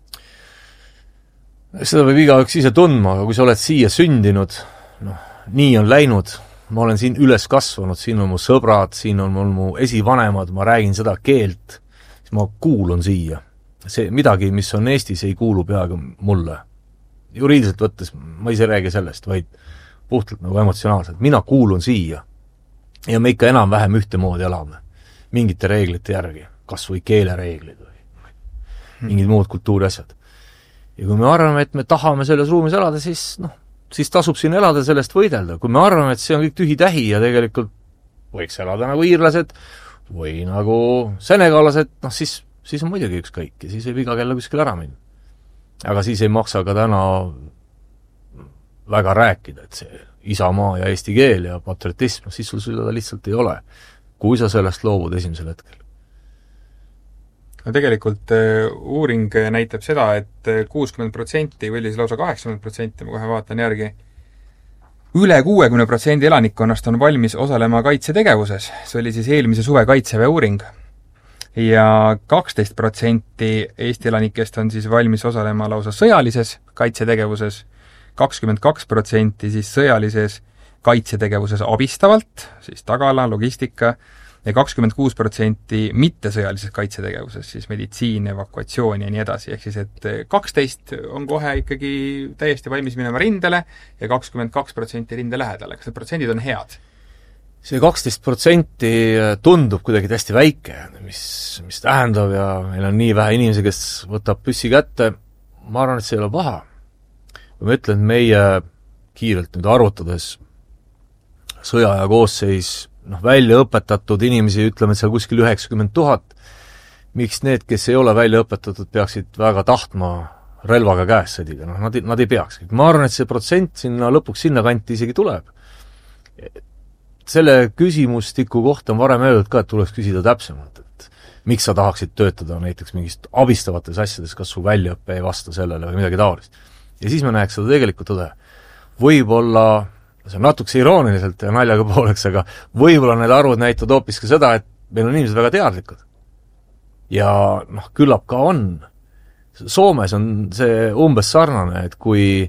Seda võib igaüks ise tundma, aga kui sa oled siia sündinud, nii on läinud, ma olen siin üles kasvanud, siin on mu sõbrad, siin on mul mu esivanemad, ma räägin seda keelt, siis ma kuulun siia. See midagi, mis on Eestis, ei kuulu peaaegu mulle. Juriidiliselt võttes, ma ise räägi sellest, vaid puhtalt nagu emotsionaalselt. Mina kuulun siia ja me ikka enam-vähem ühtemoodi elame. Mingite reeglite järgi, kas või keelereeglid või mingid muud kultuuri asjad. Ja kui me arvame, et me tahame selles ruumis elada, siis tasub siin elada, sellest võidelda. Kui me arvame, et see on kõik tühi-tähi ja tegelikult võiks elada nagu iirlased või nagu senegalased, siis on muidugi ükskõik ja siis võib iga kella kuskil ära minna. Aga siis ei maksa ka täna väga rääkida, et see isamaa ja eesti keel ja patriotism, siis sul seda lihtsalt ei ole, kui sa sellest loobud esimesel hetkel. No tegelikult uuring näitab seda, et 60% või siis lausa 80%, ma kohe vaatan järgi, üle 60% elanikkonnast on valmis osalema kaitsetegevuses. See oli siis eelmise suve kaitseväe uuring. Ja 12% Eesti elanikest on siis valmis osalema lausa sõjalises kaitsetegevuses, 22% siis sõjalises kaitsetegevuses abistavalt, siis tagala, logistika, ja 26% mittesõjalises kaitsetegevuses, siis meditsiin, evakuatsioon ja nii edasi, ehk siis et 12 on kohe ikkagi täiesti valmis minema rindele ja 22% rinde lähedale. Kas need protsendid on head? See 12% tundub kuidagi täiesti väike, mis tähendab ja meil on nii vähe inimesi, kes võtab püssi kätte, ma arvan, et see ei ole paha. Kui ma ütlen, meie kiirelt nüüd arvutades sõja ja koosseis välja õpetatud inimesi, ütleme, et seal kuskil 90 000, miks need, kes ei ole välja õpetatud, peaksid väga tahtma relvaga käes sõdida, nad ei peaks. Ma arvan, et see protsent lõpuks sinna kanti isegi tuleb. Selle küsimustiku kohta on varem öeldud ka, et tuleks küsida täpsemalt, et miks sa tahaksid töötada näiteks mingist abistavates asjades, kas su väljaõppe ei vasta sellele või midagi taolist. Ja siis me näeks seda tegelikult tõde. Võib-olla see on natukese irooniliselt ja naljaga pooleks, aga võib-olla need arvud näitavad hoopis ka seda, et meil on inimesed väga teadlikud. Ja küllap ka on. Soomes on see umbes sarnane, et kui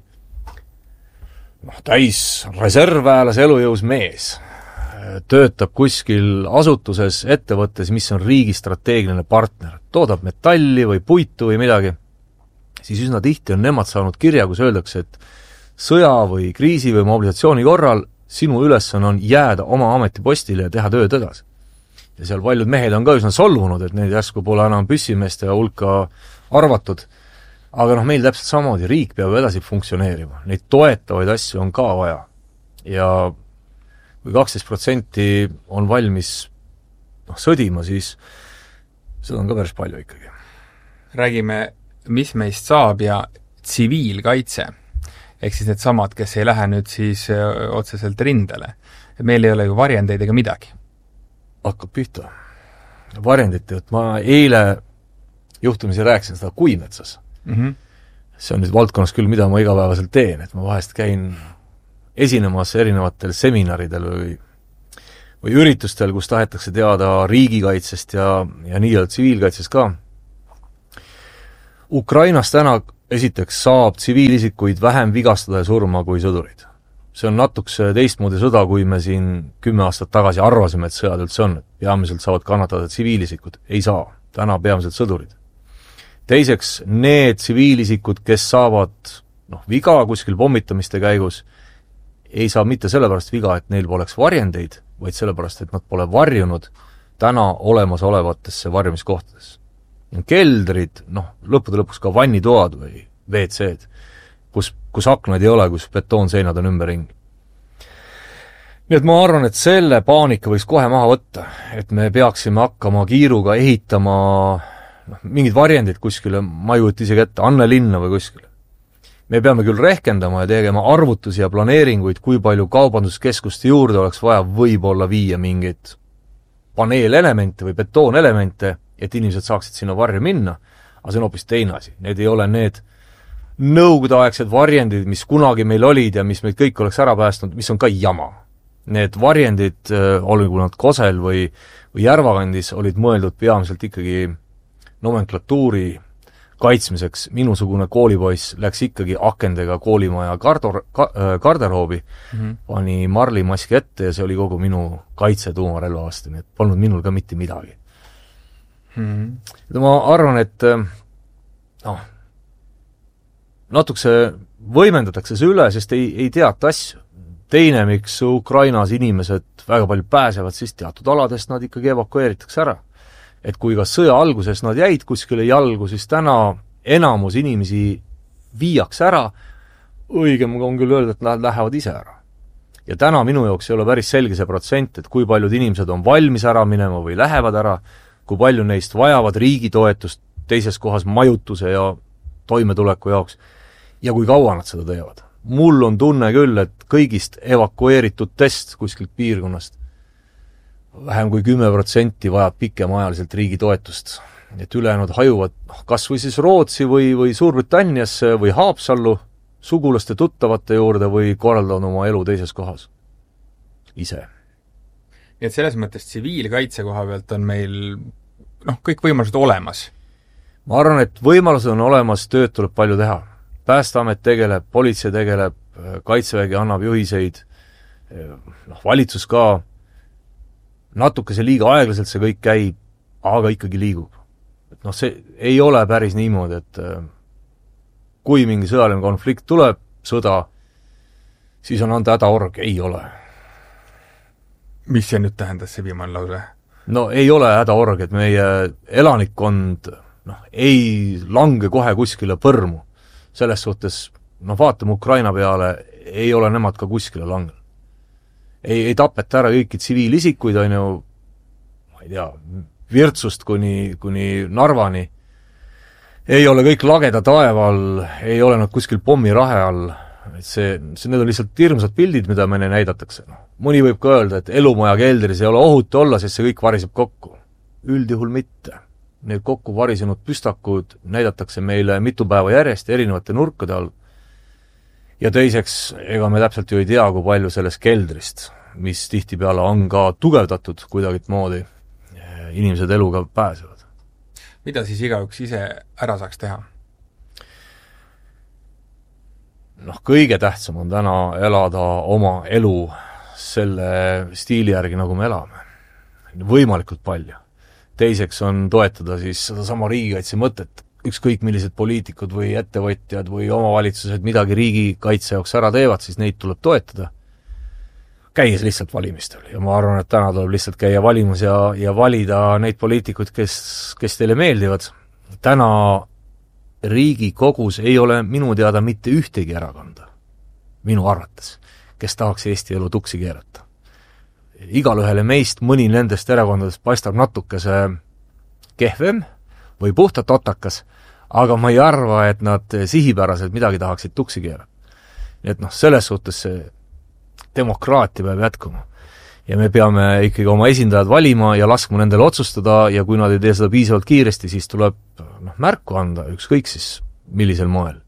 täis reservväelase elujõus mees töötab kuskil asutuses, ettevõttes, mis on riigi strateegiline partner, toodab metalli või puitu või midagi, siis üsna tihti on nemad saanud kirja, kus öeldakse, et sõja või kriisi või mobilisatsiooni korral sinu ülesanne on jääda oma ametipostile ja teha tööd edasi. Ja seal paljud mehed on ka üsna solvunud, et neid järsku pole enam püssimeeste hulka arvatud, aga meil täpselt samamoodi, riik peab edasi funktsioneerima, neid toetavaid asju on ka vaja. Ja kui 12% on valmis sõdima, siis seda on ka päris palju ikkagi. Räägime, mis meist saab ja tsiviilkaitse. Ehk siis need samad, kes ei lähe nüüd siis otseselt rindele. Meil ei ole ju varjendeid ega midagi. Hakkab pihta. Varjendit, et ma eile juhtumisi rääkisin seda Kuimetsas. See on nüüd valdkonnas küll, mida ma igapäevaselt teen, et ma vahest käin esinemas erinevatel seminaridel või üritustel, kus tahetakse teada riigikaitsest ja nii-öelda tsiviilkaitsest ka. Ukrainas täna esiteks saab tsiviilisikuid vähem vigastada ja surma kui sõdurid. See on natukese teistmoodi sõda, kui me siin 10 aastat tagasi arvasime, et sõjad üldse on. Peamiselt saavad kannatada tsiviilisikud. Ei saa. Täna peamiselt sõdurid. Teiseks, need tsiviilisikud, kes saavad viga kuskil pommitamiste käigus, ei saa mitte sellepärast viga, et neil poleks varjendeid, vaid sellepärast, et nad pole varjunud täna olemasolevatesse varjumiskohtadesse. Keldrid, lõppude lõpuks ka vannitoad või WC-d, kus aknaid ei ole, kus betoonseinad on ümberringi. Nii et ma arvan, et selle paanika võiks kohe maha võtta, et me peaksime hakkama kiiruga ehitama mingid varjendid kuskile, ma ei kujuta isegi ette, Annelinna või kuskile. Me peame küll rehkendama ja tegema arvutusi ja planeeringuid, kui palju kaubanduskeskuste juurde oleks vaja võib-olla viia mingeid paneelelemente või betoonelemente, et inimesed saaksid sinna varju minna, aga see on hoopis teine asi. Need ei ole need nõukogudeaegsed varjendid, mis kunagi meil olid ja mis meid kõik oleks ära päästnud, mis on ka jama. Need varjendid, olgu nad Kosel või Järvakandis, olid mõeldud peamiselt ikkagi nomenklatuuri kaitsmiseks. Minusugune koolipoiss läks ikkagi akendega koolimaja garderoobi, pani marlimaski ette ja see oli kogu minu kaitse tuumarelva vastu, nii et polnud minul ka mitte midagi. Ma arvan, et natukese võimendatakse see üle, sest ei teata asju. Teine, miks Ukrainas inimesed väga palju pääsevad, siis teatud aladest nad ikkagi evakueeritakse ära. Et kui ka sõja alguses nad jäid kuskile jalgu, siis täna enamus inimesi viiaks ära, õigem on küll öelda, et nad lähevad ise ära. Ja täna minu jaoks ei ole päris selge see protsent, et kui paljud inimesed on valmis ära minema või lähevad ära, kui palju neist vajavad riigi toetust teises kohas majutuse ja toimetuleku jaoks ja kui kaua nad seda teevad. Mul on tunne küll, et kõigist evakueeritud test kuskilt piirkonnast vähem kui 10% vajab pikemaajaliselt riigi toetust. Et ülejäänud hajuvad kas või siis Rootsi või Suurbritanniasse või Haapsallu sugulaste tuttavate juurde või korraldavad oma elu teises kohas ise. Nii et selles mõttes tsiviilkaitse koha pealt on meil kõik võimalused olemas. Ma arvan, et võimalused on olemas, tööd tuleb palju teha. Päästeamet tegeleb, politsei tegeleb, kaitsevägi annab juhiseid, valitsus ka, natukese liiga aeglaselt see kõik käib, aga ikkagi liigub. Et see ei ole päris niimoodi, et kui mingi sõjaline konflikt tuleb, sõda, siis on anda hädaorg, ei ole. Mis see nüüd tähendas, see viimane lause? Ei ole hädaorg, et meie elanikkond ei lange kohe kuskile põrmu. Selles suhtes, vaatame Ukraina peale, ei ole nemad ka kuskile langel. Ei tapeta ära kõiki tsiviilisikuid, ma ei tea, Virtsust kuni Narvani. Ei ole kõik lageda taeval, ei ole nad kuskil pommirahe all. Need on lihtsalt hirmsad pildid, mida meile näidatakse. Mõni võib ka öelda, et elumaja keldris ei ole ohutu olla, sest see kõik variseb kokku. Üldjuhul mitte. Need kokku varisenud püstakud näidatakse meile mitu päeva järjest erinevate nurkade all. Ja teiseks, ega me täpselt ju ei tea, kui palju sellest keldrist, mis tihtipeale on ka tugevdatud kuidagit moodi, inimesed eluga pääsevad. Mida siis igaüks ise ära saaks teha? Kõige tähtsam on täna elada oma elu selle stiili järgi, nagu me elame. Võimalikult palju. Teiseks on toetada siis seda sama riigikaitse mõtet. Ükskõik millised poliitikud või ettevõtjad või omavalitsused midagi riigikaitse jaoks ära teevad, siis neid tuleb toetada. Käies lihtsalt valimistel. Ja ma arvan, et täna tuleb lihtsalt käia valimas ja valida neid poliitikuid, kes teile meeldivad. Täna Riigikogus ei ole minu teada mitte ühtegi erakonda, minu arvates, kes tahaks Eesti elu tuksi keerata. Igalühele meist mõni nendest erakondadest paistab natukese kehvem või puhtalt otakas, aga ma ei arva, et nad sihipäraselt midagi tahaksid tuksi keerata. Nii et selles suhtes see demokraatia peab jätkuma. Ja me peame ikkagi oma esindajad valima ja laskma nendele otsustada ja kui nad ei tee seda piisavalt kiiresti, siis tuleb märku anda, ükskõik siis millisel moel.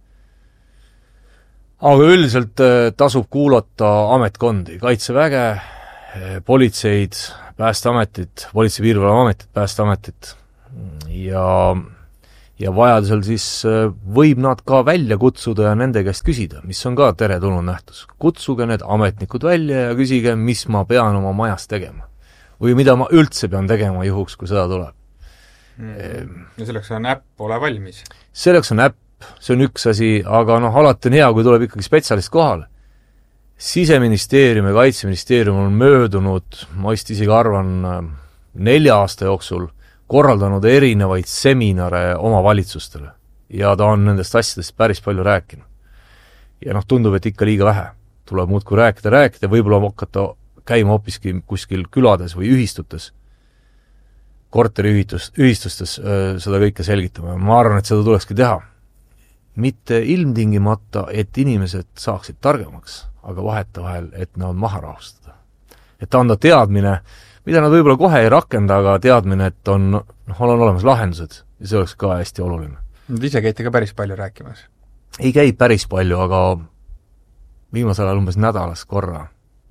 Aga üldiselt tasub kuulata ametkondi, kaitseväge, politseid, päästeametit, politsei piirivalveametit, päästeametit ja vajadusel siis võib nad ka välja kutsuda ja nende käest küsida, mis on ka teretulnud nähtus. Kutsuge need ametnikud välja ja küsige, mis ma pean oma majas tegema. Või mida ma üldse pean tegema juhuks, kui seda tuleb. Ja selleks on äpp, ole valmis. Selleks on äpp, see on üks asi, aga alati on hea, kui tuleb ikkagi spetsialist kohale. Siseministeerium ja Kaitseministeerium on möödunud, ma vist isegi arvan, 4 aasta jooksul korraldanud erinevaid seminare omavalitsustele ja ta on nendest asjadest päris palju rääkinud. Ja tundub, et ikka liiga vähe. Tuleb muudkui rääkida, võib-olla hakata käima hoopiski kuskil külades või ühistutes, korteriühistustes seda kõike selgitama. Ma arvan, et seda tulekski teha. Mitte ilmtingimata, et inimesed saaksid targemaks, aga vahetevahel, et nad maha rahustada. Et anda teadmine, mida nad võib-olla kohe ei rakenda, aga teadmine, et on olemas lahendused ja see oleks ka hästi oluline. Nad ise käite ka päris palju rääkimas? Ei käi päris palju, aga viimasel ajal umbes nädalas korra.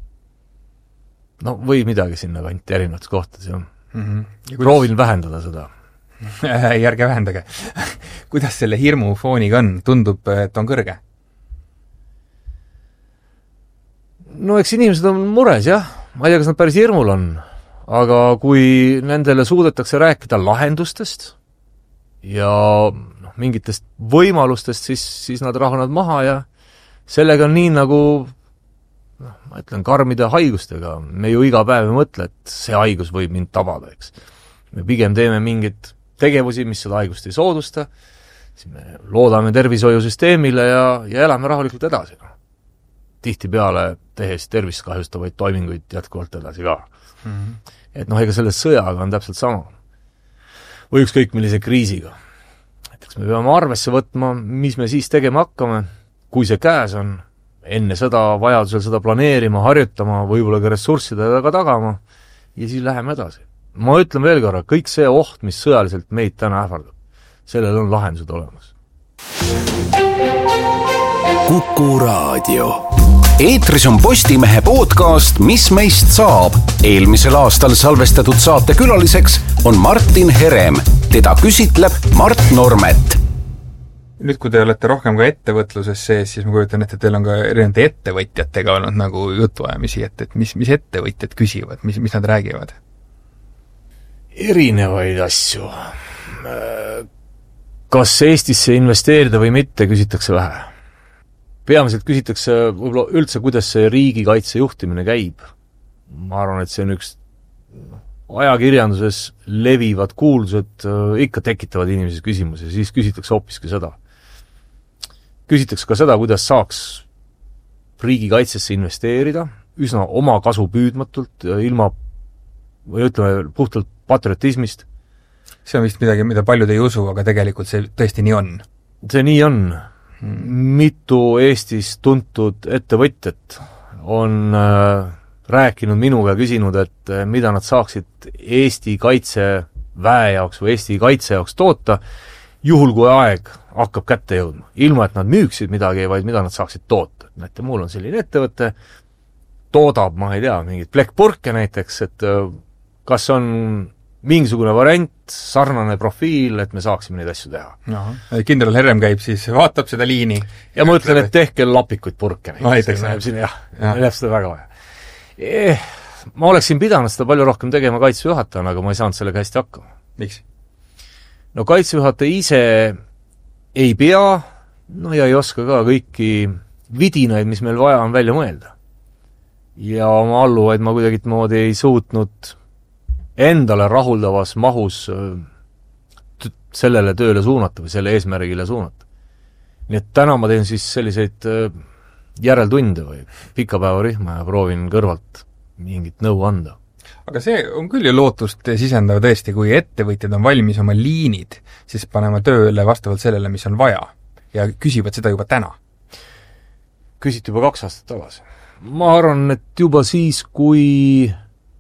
Või midagi sinna kanti erinevates kohtades, jah. Proovin vähendada seda. Järge vähendage. Kuidas selle hirmu fooniga on? Tundub, et on kõrge? Eks inimesed on mures, jah. Ma ei tea, kas nad päris hirmul on. Aga kui nendele suudetakse rääkida lahendustest ja mingitest võimalustest, siis nad rahunevad maha ja sellega on nii nagu ma ütlen karmide haigustega. Me ju iga päev ei mõtle, et see haigus võib mind tabada, eks. Me pigem teeme mingid tegevusi, mis seda haigust ei soodusta, siis me loodame tervishoiusüsteemile ja elame rahulikult edasi. Tihtipeale tehes tervist kahjustavaid toiminguid jätkuvalt edasi ka. Et ega selle sõjaga on täpselt sama. Või ükskõik millise kriisiga. Näiteks me peame arvesse võtma, mis me siis tegema hakkame, kui see käes on, enne seda vajadusel seda planeerima, harjutama, võib-olla ka ressurssidega tagama ja siis läheme edasi. Ma ütlen veel korra, kõik see oht, mis sõjaliselt meid täna ähvardab, sellel on lahendused olemas. Kuku Raadio. Eetris on Postimehe podcast Mis meist saab. Eelmisel aastal salvestatud saate külaliseks on Martin Herem. Teda küsitleb Mart Normet. Nüüd, kui te olete rohkem ka ettevõtluses sees, siis ma kujutan, et teil on ka erinevate ettevõtjatega olnud nagu jutuajamisi, et mis ettevõtjad küsivad, mis nad räägivad? Erinevaid asju. Kas Eestisse investeerida või mitte, küsitakse vähe. Peamiselt küsitakse võib-olla üldse, kuidas see riigikaitse juhtimine käib. Ma arvan, et see on üks ajakirjanduses levivad kuuldused ikka tekitavad inimesi küsimusi, siis küsitakse hoopiski seda. Küsitakse ka seda, kuidas saaks riigikaitsesse investeerida, üsna oma kasu püüdmatult, ilma, või ütleme, puhtalt patriotismist. See on vist midagi, mida paljud ei usu, aga tegelikult see tõesti nii on. See nii on. Mitu Eestis tuntud ettevõtjat on rääkinud minuga ja küsinud, et mida nad saaksid Eesti kaitseväe jaoks või Eesti kaitse jaoks toota, juhul kui aeg hakkab kätte jõudma. Ilma, et nad müüksid midagi, vaid mida nad saaksid toota. Näete, mul on selline ettevõte, toodab, ma ei tea, mingid plekkpurke näiteks, et kas on mingisugune variant, sarnane profiil, et me saaksime neid asju teha. Kindral Herem käib siis, vaatab seda liini. Ja ma ütlen, et tehke lapikuid purke näiteks. Jah, läheb seda väga vaja. Ma oleksin pidanud seda palju rohkem tegema kaitsejuhatajana, aga ma ei saanud sellega hästi hakkama. Miks? No kaitsejuhataja ise ei pea, ja ei oska ka kõiki vidinaid, mis meil vaja on välja mõelda. Ja oma alluvaid ma kuidagi moodi ei suutnud endale rahuldavas mahus sellele tööle suunata või selle eesmärgile suunata. Nii et täna ma teen siis selliseid järeltunde või pikapäevarühma ja proovin kõrvalt mingit nõu anda. Aga see on küll ju lootust sisendav tõesti, kui ettevõtjad on valmis oma liinid, siis panema tööle vastavalt sellele, mis on vaja ja küsivad seda juba täna. Küsiti juba 2 aastat tagasi. Ma arvan, et juba siis, kui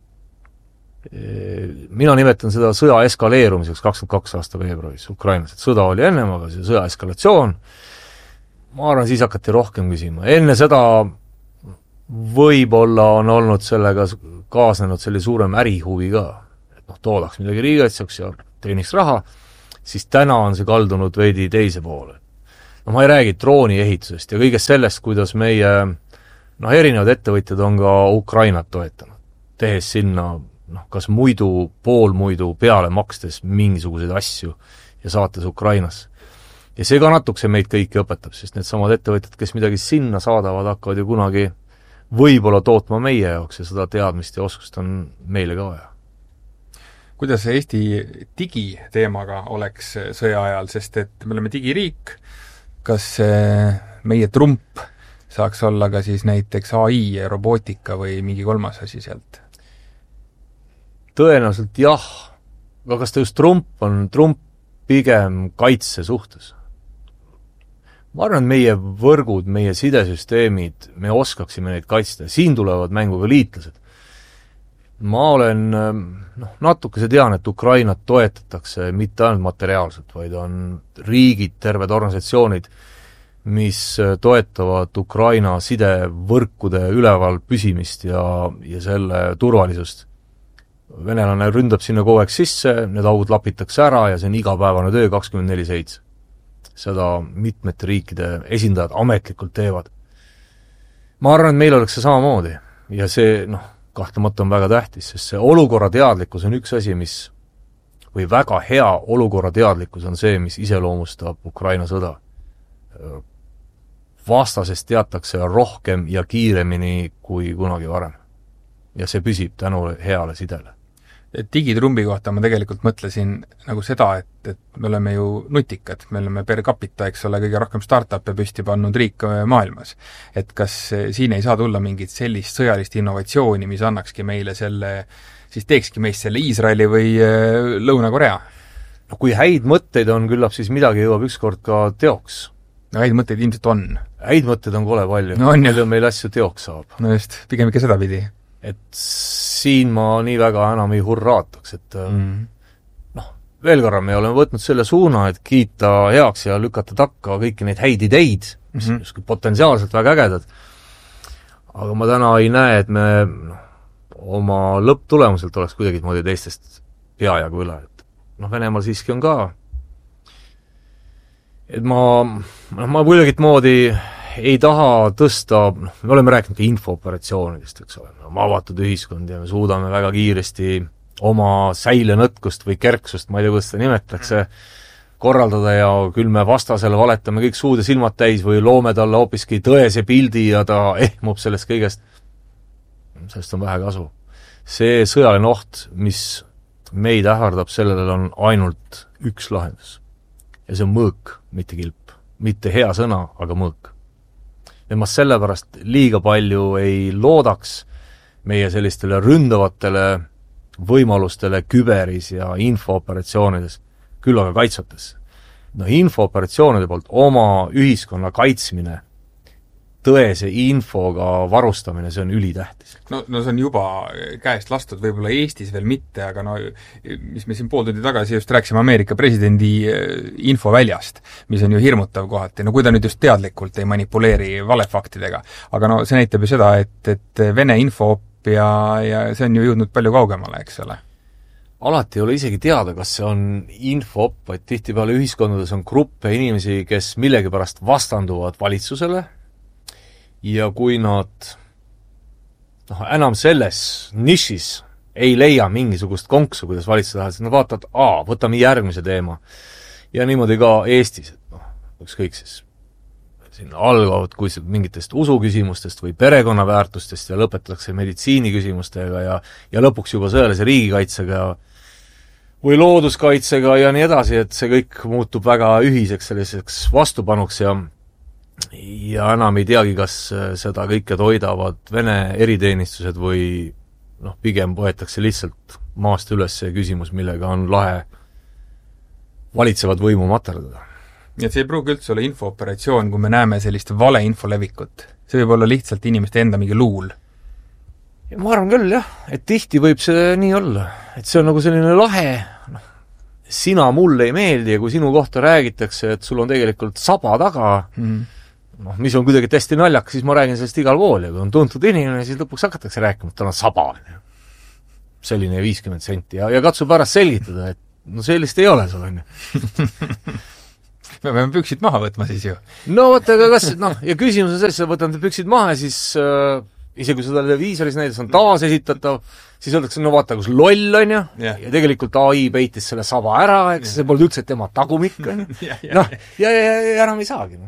mina nimetan seda sõja eskaleerumiseks 22 aasta veebruaris Ukrainas, et sõda oli ennem, aga see sõja eskalatsioon, ma arvan, siis hakati rohkem küsima. Enne seda võib-olla on olnud sellega kaasnenud selle suurem ärihuvi ka, et toodaks midagi riigikaitseks ja teeniks raha, siis täna on see kaldunud veidi teise poole. No ma ei räägi drooni ehitusest ja kõigest sellest, kuidas meie erinevad ettevõtjad on ka Ukrainat toetanud, tehes sinna kas muidu, poolmuidu peale makstes mingisuguseid asju ja saates Ukrainasse. Ja see ka natukese meid kõiki õpetab, sest need samad ettevõtjad, kes midagi sinna saadavad, hakkavad ju kunagi võib-olla tootma meie jaoks ja seda teadmist ja oskust on meile ka vaja. Kuidas see Eesti digiteemaga oleks sõja ajal, sest et me oleme digiriik, kas meie trump saaks olla ka siis näiteks AI ja robootika või mingi kolmas asi sealt? Tõenäoliselt jah, aga kas ta just trump on pigem kaitse suhtes? Ma arvan, et meie võrgud, meie sidesüsteemid, me oskaksime neid kaitsta. Siin tulevad mängu ka liitlased. Ma olen, natukese tean, et Ukrainat toetatakse mitte ainult materiaalselt, vaid on riigid, terved organisatsioonid, mis toetavad Ukraina sidevõrkude üleval püsimist ja selle turvalisust. Venelane ründab sinna kogu aeg sisse, need augud lapitakse ära ja see on igapäevane töö 24/7. Seda mitmete riikide esindajad ametlikult teevad. Ma arvan, et meil oleks see samamoodi ja see, kahtlemata on väga tähtis, sest see olukorra teadlikkus on üks asi, või väga hea olukorra teadlikkus on see, mis iseloomustab Ukraina sõda. Vastasest teatakse rohkem ja kiiremini kui kunagi varem. Ja see püsib tänu heale sidele. Digitrumbi kohta ma tegelikult mõtlesin nagu seda, et me oleme ju nutikad, me oleme per capita, eks ole, kõige rohkem startup'e püsti pannud riik maailmas. Et kas siin ei saa tulla mingit sellist sõjalist innovatsiooni, mis annakski meile siis teekski meist selle Iisraeli või Lõuna-Korea? No kui häid mõtteid on, küllap siis midagi jõuab ükskord ka teoks. No häid mõtteid ilmselt on. Häid mõtteid on kole palju, no palju meil asju teoks saab. No just, pigem ikka seda pidi. Et siin ma nii väga enam ei hurraataks, et veel korra me oleme võtnud selle suuna, et kiita heaks ja lükata takka kõiki neid häid ideid, mis on potentsiaalselt väga ägedad. Aga ma täna ei näe, et me oma lõpptulemuselt oleks kuidagi moodi teistest peajagu üle. Et Venemaal siiski on ka. Et ma kuidagit moodi ei taha tõsta, me oleme rääkinud ka infooperatsioonidest, eks ole, me avatud ühiskond ja me suudame väga kiiresti oma säilenõtkust või kerksust, ma ei tea, kuidas seda nimetatakse, korraldada ja küll me vastasele valetame kõik suud ja silmad täis või loome talle hoopiski tõese pildi ja ta ehmub sellest kõigest. Sellest on vähe kasu. See sõjaline oht, mis meid ähvardab, sellele on ainult üks lahendus. Ja see on mõõk, mitte kilp. Mitte hea sõna, aga mõõk. Ja ma sellepärast liiga palju ei loodaks meie sellistele ründavatele võimalustele küberis ja infooperatsioonides, küll aga kaitsvates. Infooperatsioonide poolt oma ühiskonna kaitsmine, tõese infoga varustamine, see on ülitähtis. No see on juba käest lastud, võib-olla Eestis veel mitte, aga mis me siin pool tundi tagasi just rääksime Ameerika presidendi infoväljast, mis on ju hirmutav kohati, kui ta nüüd just teadlikult ei manipuleeri valefaktidega. Aga see näitab ju seda, et Vene infoop ja see on ju jõudnud palju kaugemale, eks ole. Alati ei ole isegi teada, kas see on infoop, vaid tihtipeale ühiskondades on gruppe inimesi, kes millegipärast vastanduvad valitsusele, ja kui nad enam selles nišis ei leia mingisugust konksu, kuidas valitsus tahab, siis nad vaatavad, võtame järgmise teema. Ja niimoodi ka Eestis, et ükskõik siis siin algavad mingitest usuküsimustest või perekonnaväärtustest ja lõpetatakse meditsiiniküsimustega ja lõpuks juba sõjalise riigikaitsega või looduskaitsega ja nii edasi, et see kõik muutub väga ühiseks selliseks vastupanuks ja enam ei teagi, kas seda kõike toidavad Vene eriteenistused või pigem poetakse lihtsalt maast üles see küsimus, millega on lahe valitsevad võimu materdada. Ja see ei pruugi üldse olla infooperatsioon, kui me näeme sellist valeinfo levikut. See võib olla lihtsalt inimeste enda mingi luul. Ja ma arvan küll, jah, et tihti võib see nii olla. Et see on nagu selline lahe, sina mulle ei meeldi ja kui sinu kohta räägitakse, et sul on tegelikult saba taga, mis on kuidagi täiesti naljakas, siis ma räägin sellest igal pool ja kui on tuntud inimene, siis lõpuks hakatakse rääkima, et tal on saba. Selline 50 senti ja katsu pärast selgitada, et no sellist ei ole sul, on ju. Me peame püksid maha võtma siis ju. No võtta, aga kas, ja küsimus on selles, võtame püksid maha ja siis isegi kui seda televiisoris näides on taasesitatav, siis öeldakse, no vaata, kus loll on ju, ja tegelikult AI peitis selle saba ära, eks see polnud üldse tema tagumik, on ju. Ja enam ei saagi.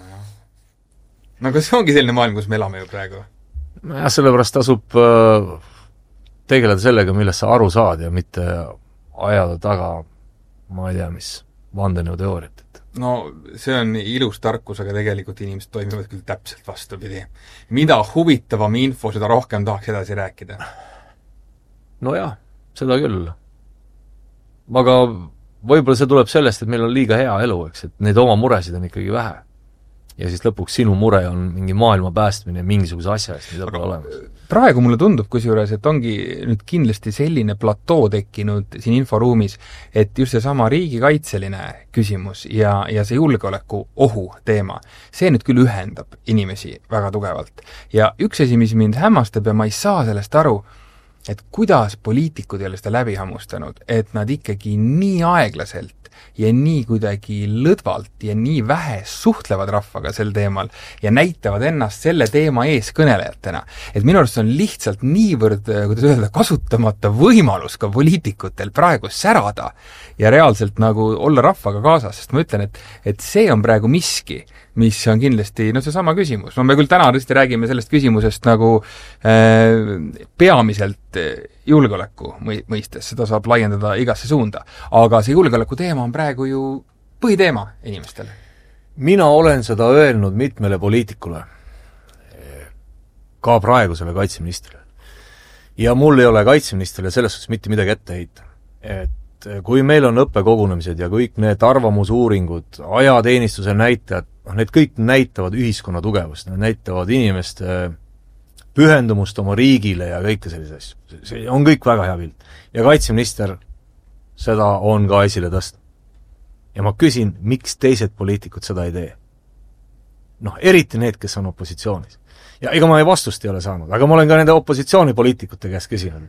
No kas see ongi selline maailm, kus me elame ju praegu? Ja sellepärast tasub tegeleda sellega, millest sa aru saad ja mitte ajada taga, ma ei tea, mis vandenõuteooriat. No see on ilus tarkus, aga tegelikult inimesed toimivad küll täpselt vastupidi. Mida huvitavam info, seda rohkem tahaks edasi rääkida. No jah, seda küll. Aga võib-olla see tuleb sellest, et meil on liiga hea elu, eks, et neid oma muresid on ikkagi vähe. Ja siis lõpuks sinu mure on mingi maailma päästmine mingisuguse asja eest, mida pole olemas. Praegu mulle tundub kusjuures, et ongi nüüd kindlasti selline platoo tekkinud siin inforuumis, et just see sama riigikaitseline küsimus ja see julgeoleku ohu teema, see nüüd küll ühendab inimesi väga tugevalt. Ja üks asi, mis mind hämmastab ja ma ei saa sellest aru, et kuidas poliitikud ei ole seda läbi hammustanud, et nad ikkagi nii aeglaselt ja nii kuidagi lõdvalt ja nii vähe suhtlevad rahvaga sel teemal ja näitavad ennast selle teema eeskõnelejatena. Et minu arust on lihtsalt niivõrd, kuidas öelda, kasutamata võimalus ka poliitikutel praegu särada ja reaalselt nagu olla rahvaga kaasas, sest ma ütlen, et see on praegu miski, mis on kindlasti, no see sama küsimus. No me küll täna tõesti räägime sellest küsimusest nagu peamiselt julgeoleku mõistes, seda saab laiendada igasse suunda. Aga see julgeoleku teema on praegu ju põhiteema inimestele. Mina olen seda öelnud mitmele poliitikule, ka praegusele kaitseministrile. Ja mul ei ole kaitseministrile selles suhtes mitte midagi ette heita. Et kui meil on õppekogunemised ja kõik need arvamusuuringud, ajateenistuse näitajad, need kõik näitavad ühiskonna tugevust, need näitavad inimeste pühendumust oma riigile ja kõike sellise asju. See on kõik väga hea pilt. Ja kaitseminister seda on ka esile tõsta. Ja ma küsin, miks teised poliitikud seda ei tee? Eriti need, kes on opositsioonis. Ja ega ma ei vastust ei ole saanud, aga ma olen ka nende opositsioonipoliitikute käest küsinud.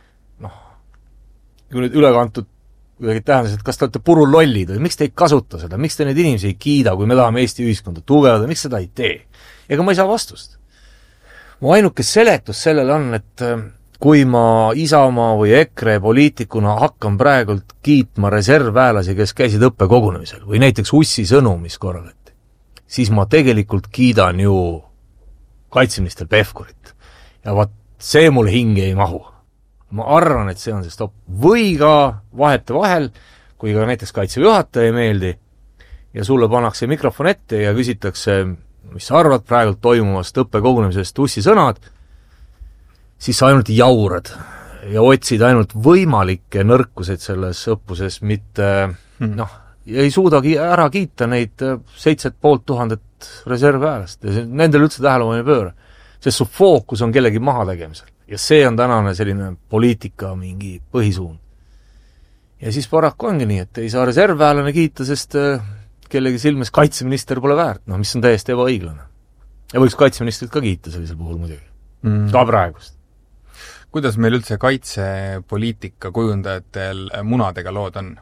Kui nüüd ülekantud kuidagi tähendas, et kas te olete puru lollid või miks te ei kasuta seda, miks te neid inimesi ei kiida, kui me tahame Eesti ühiskonda tugevada, miks seda ei tee? Ega ma ei saa vastust. Mu ainuke seletus sellele on, et kui ma Isamaa või EKRE poliitikuna hakkan praegult kiitma reservväelasi, kes käisid õppekogunemisel või näiteks Ussi sõnu, mis korraldati, siis ma tegelikult kiidan ju kaitseminister Pevkurit. Ja vaat see mul hinge ei mahu. Ma arvan, et see on see stopp. Või ka vahete vahel, kui ka näiteks kaitsejuhataja ei meeldi ja sulle pannakse mikrofon ette ja küsitakse, mis sa arvad praegult toimuvast õppekogunemisest Ussi sõnad, siis sa ainult jaurad ja otsid ainult võimalikke nõrkused selles õppuses, mitte ei suudagi ära kiita neid 7500 reservväelast ja nendel üldse tähelepanu ei pööra. Sest su fookus on kellegi maha tegemisel. Ja see on tänane selline poliitika mingi põhisuun. Ja siis paraku ongi nii, et ei saa reservväelane kiita, sest kellegi silmes kaitseminister pole väärt, mis on täiesti ebaõiglane. Ja võiks kaitseministrit ka kiita sellisel puhul muidugi. Ka praegust. Kuidas meil üldse kaitsepoliitika kujundajatel munadega lood on?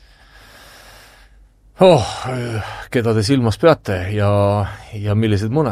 Keda te silmas peate ja millised mune?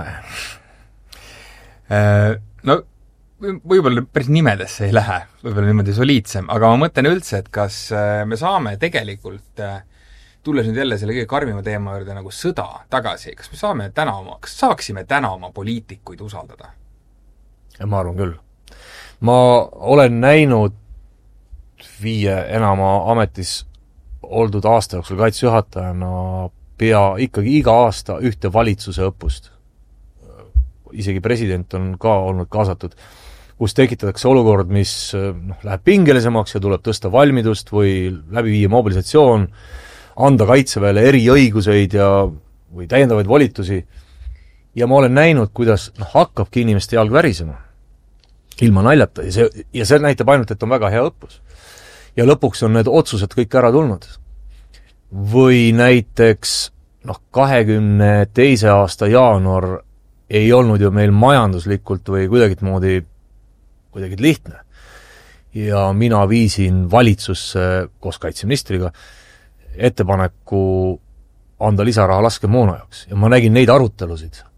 No võib-olla päris nimedesse ei lähe, võib-olla niimoodi soliidsem, aga ma mõtlen üldse, et kas me saame tegelikult, tulles nüüd jälle selle kõige karmima teema juurde nagu sõda tagasi, kas saaksime täna oma poliitikuid usaldada? Ja ma arvan küll. Ma olen näinud 5 enama ametis oldud aasta jooksul kaitsejuhatajana ikkagi iga aasta ühte valitsuse õppust. Isegi president on ka olnud kaasatud, kus tekitatakse olukord, mis läheb pingelisemaks ja tuleb tõsta valmidust või läbi viia mobilisatsioon, anda kaitseväele eriõiguseid või täiendavaid volitusi. Ja ma olen näinud, kuidas hakkabki inimeste jalg värisema ilma naljata ja see näitab ainult, et on väga hea õppus. Ja lõpuks on need otsused kõik ära tulnud. Või näiteks 22. aasta jaanuar ei olnud ju meil majanduslikult või kuidagi lihtne. ja mina viisin valitsusse koos kaitseministriga ettepaneku anda lisaraha laskemoona jaoks ja ma nägin neid arutelusid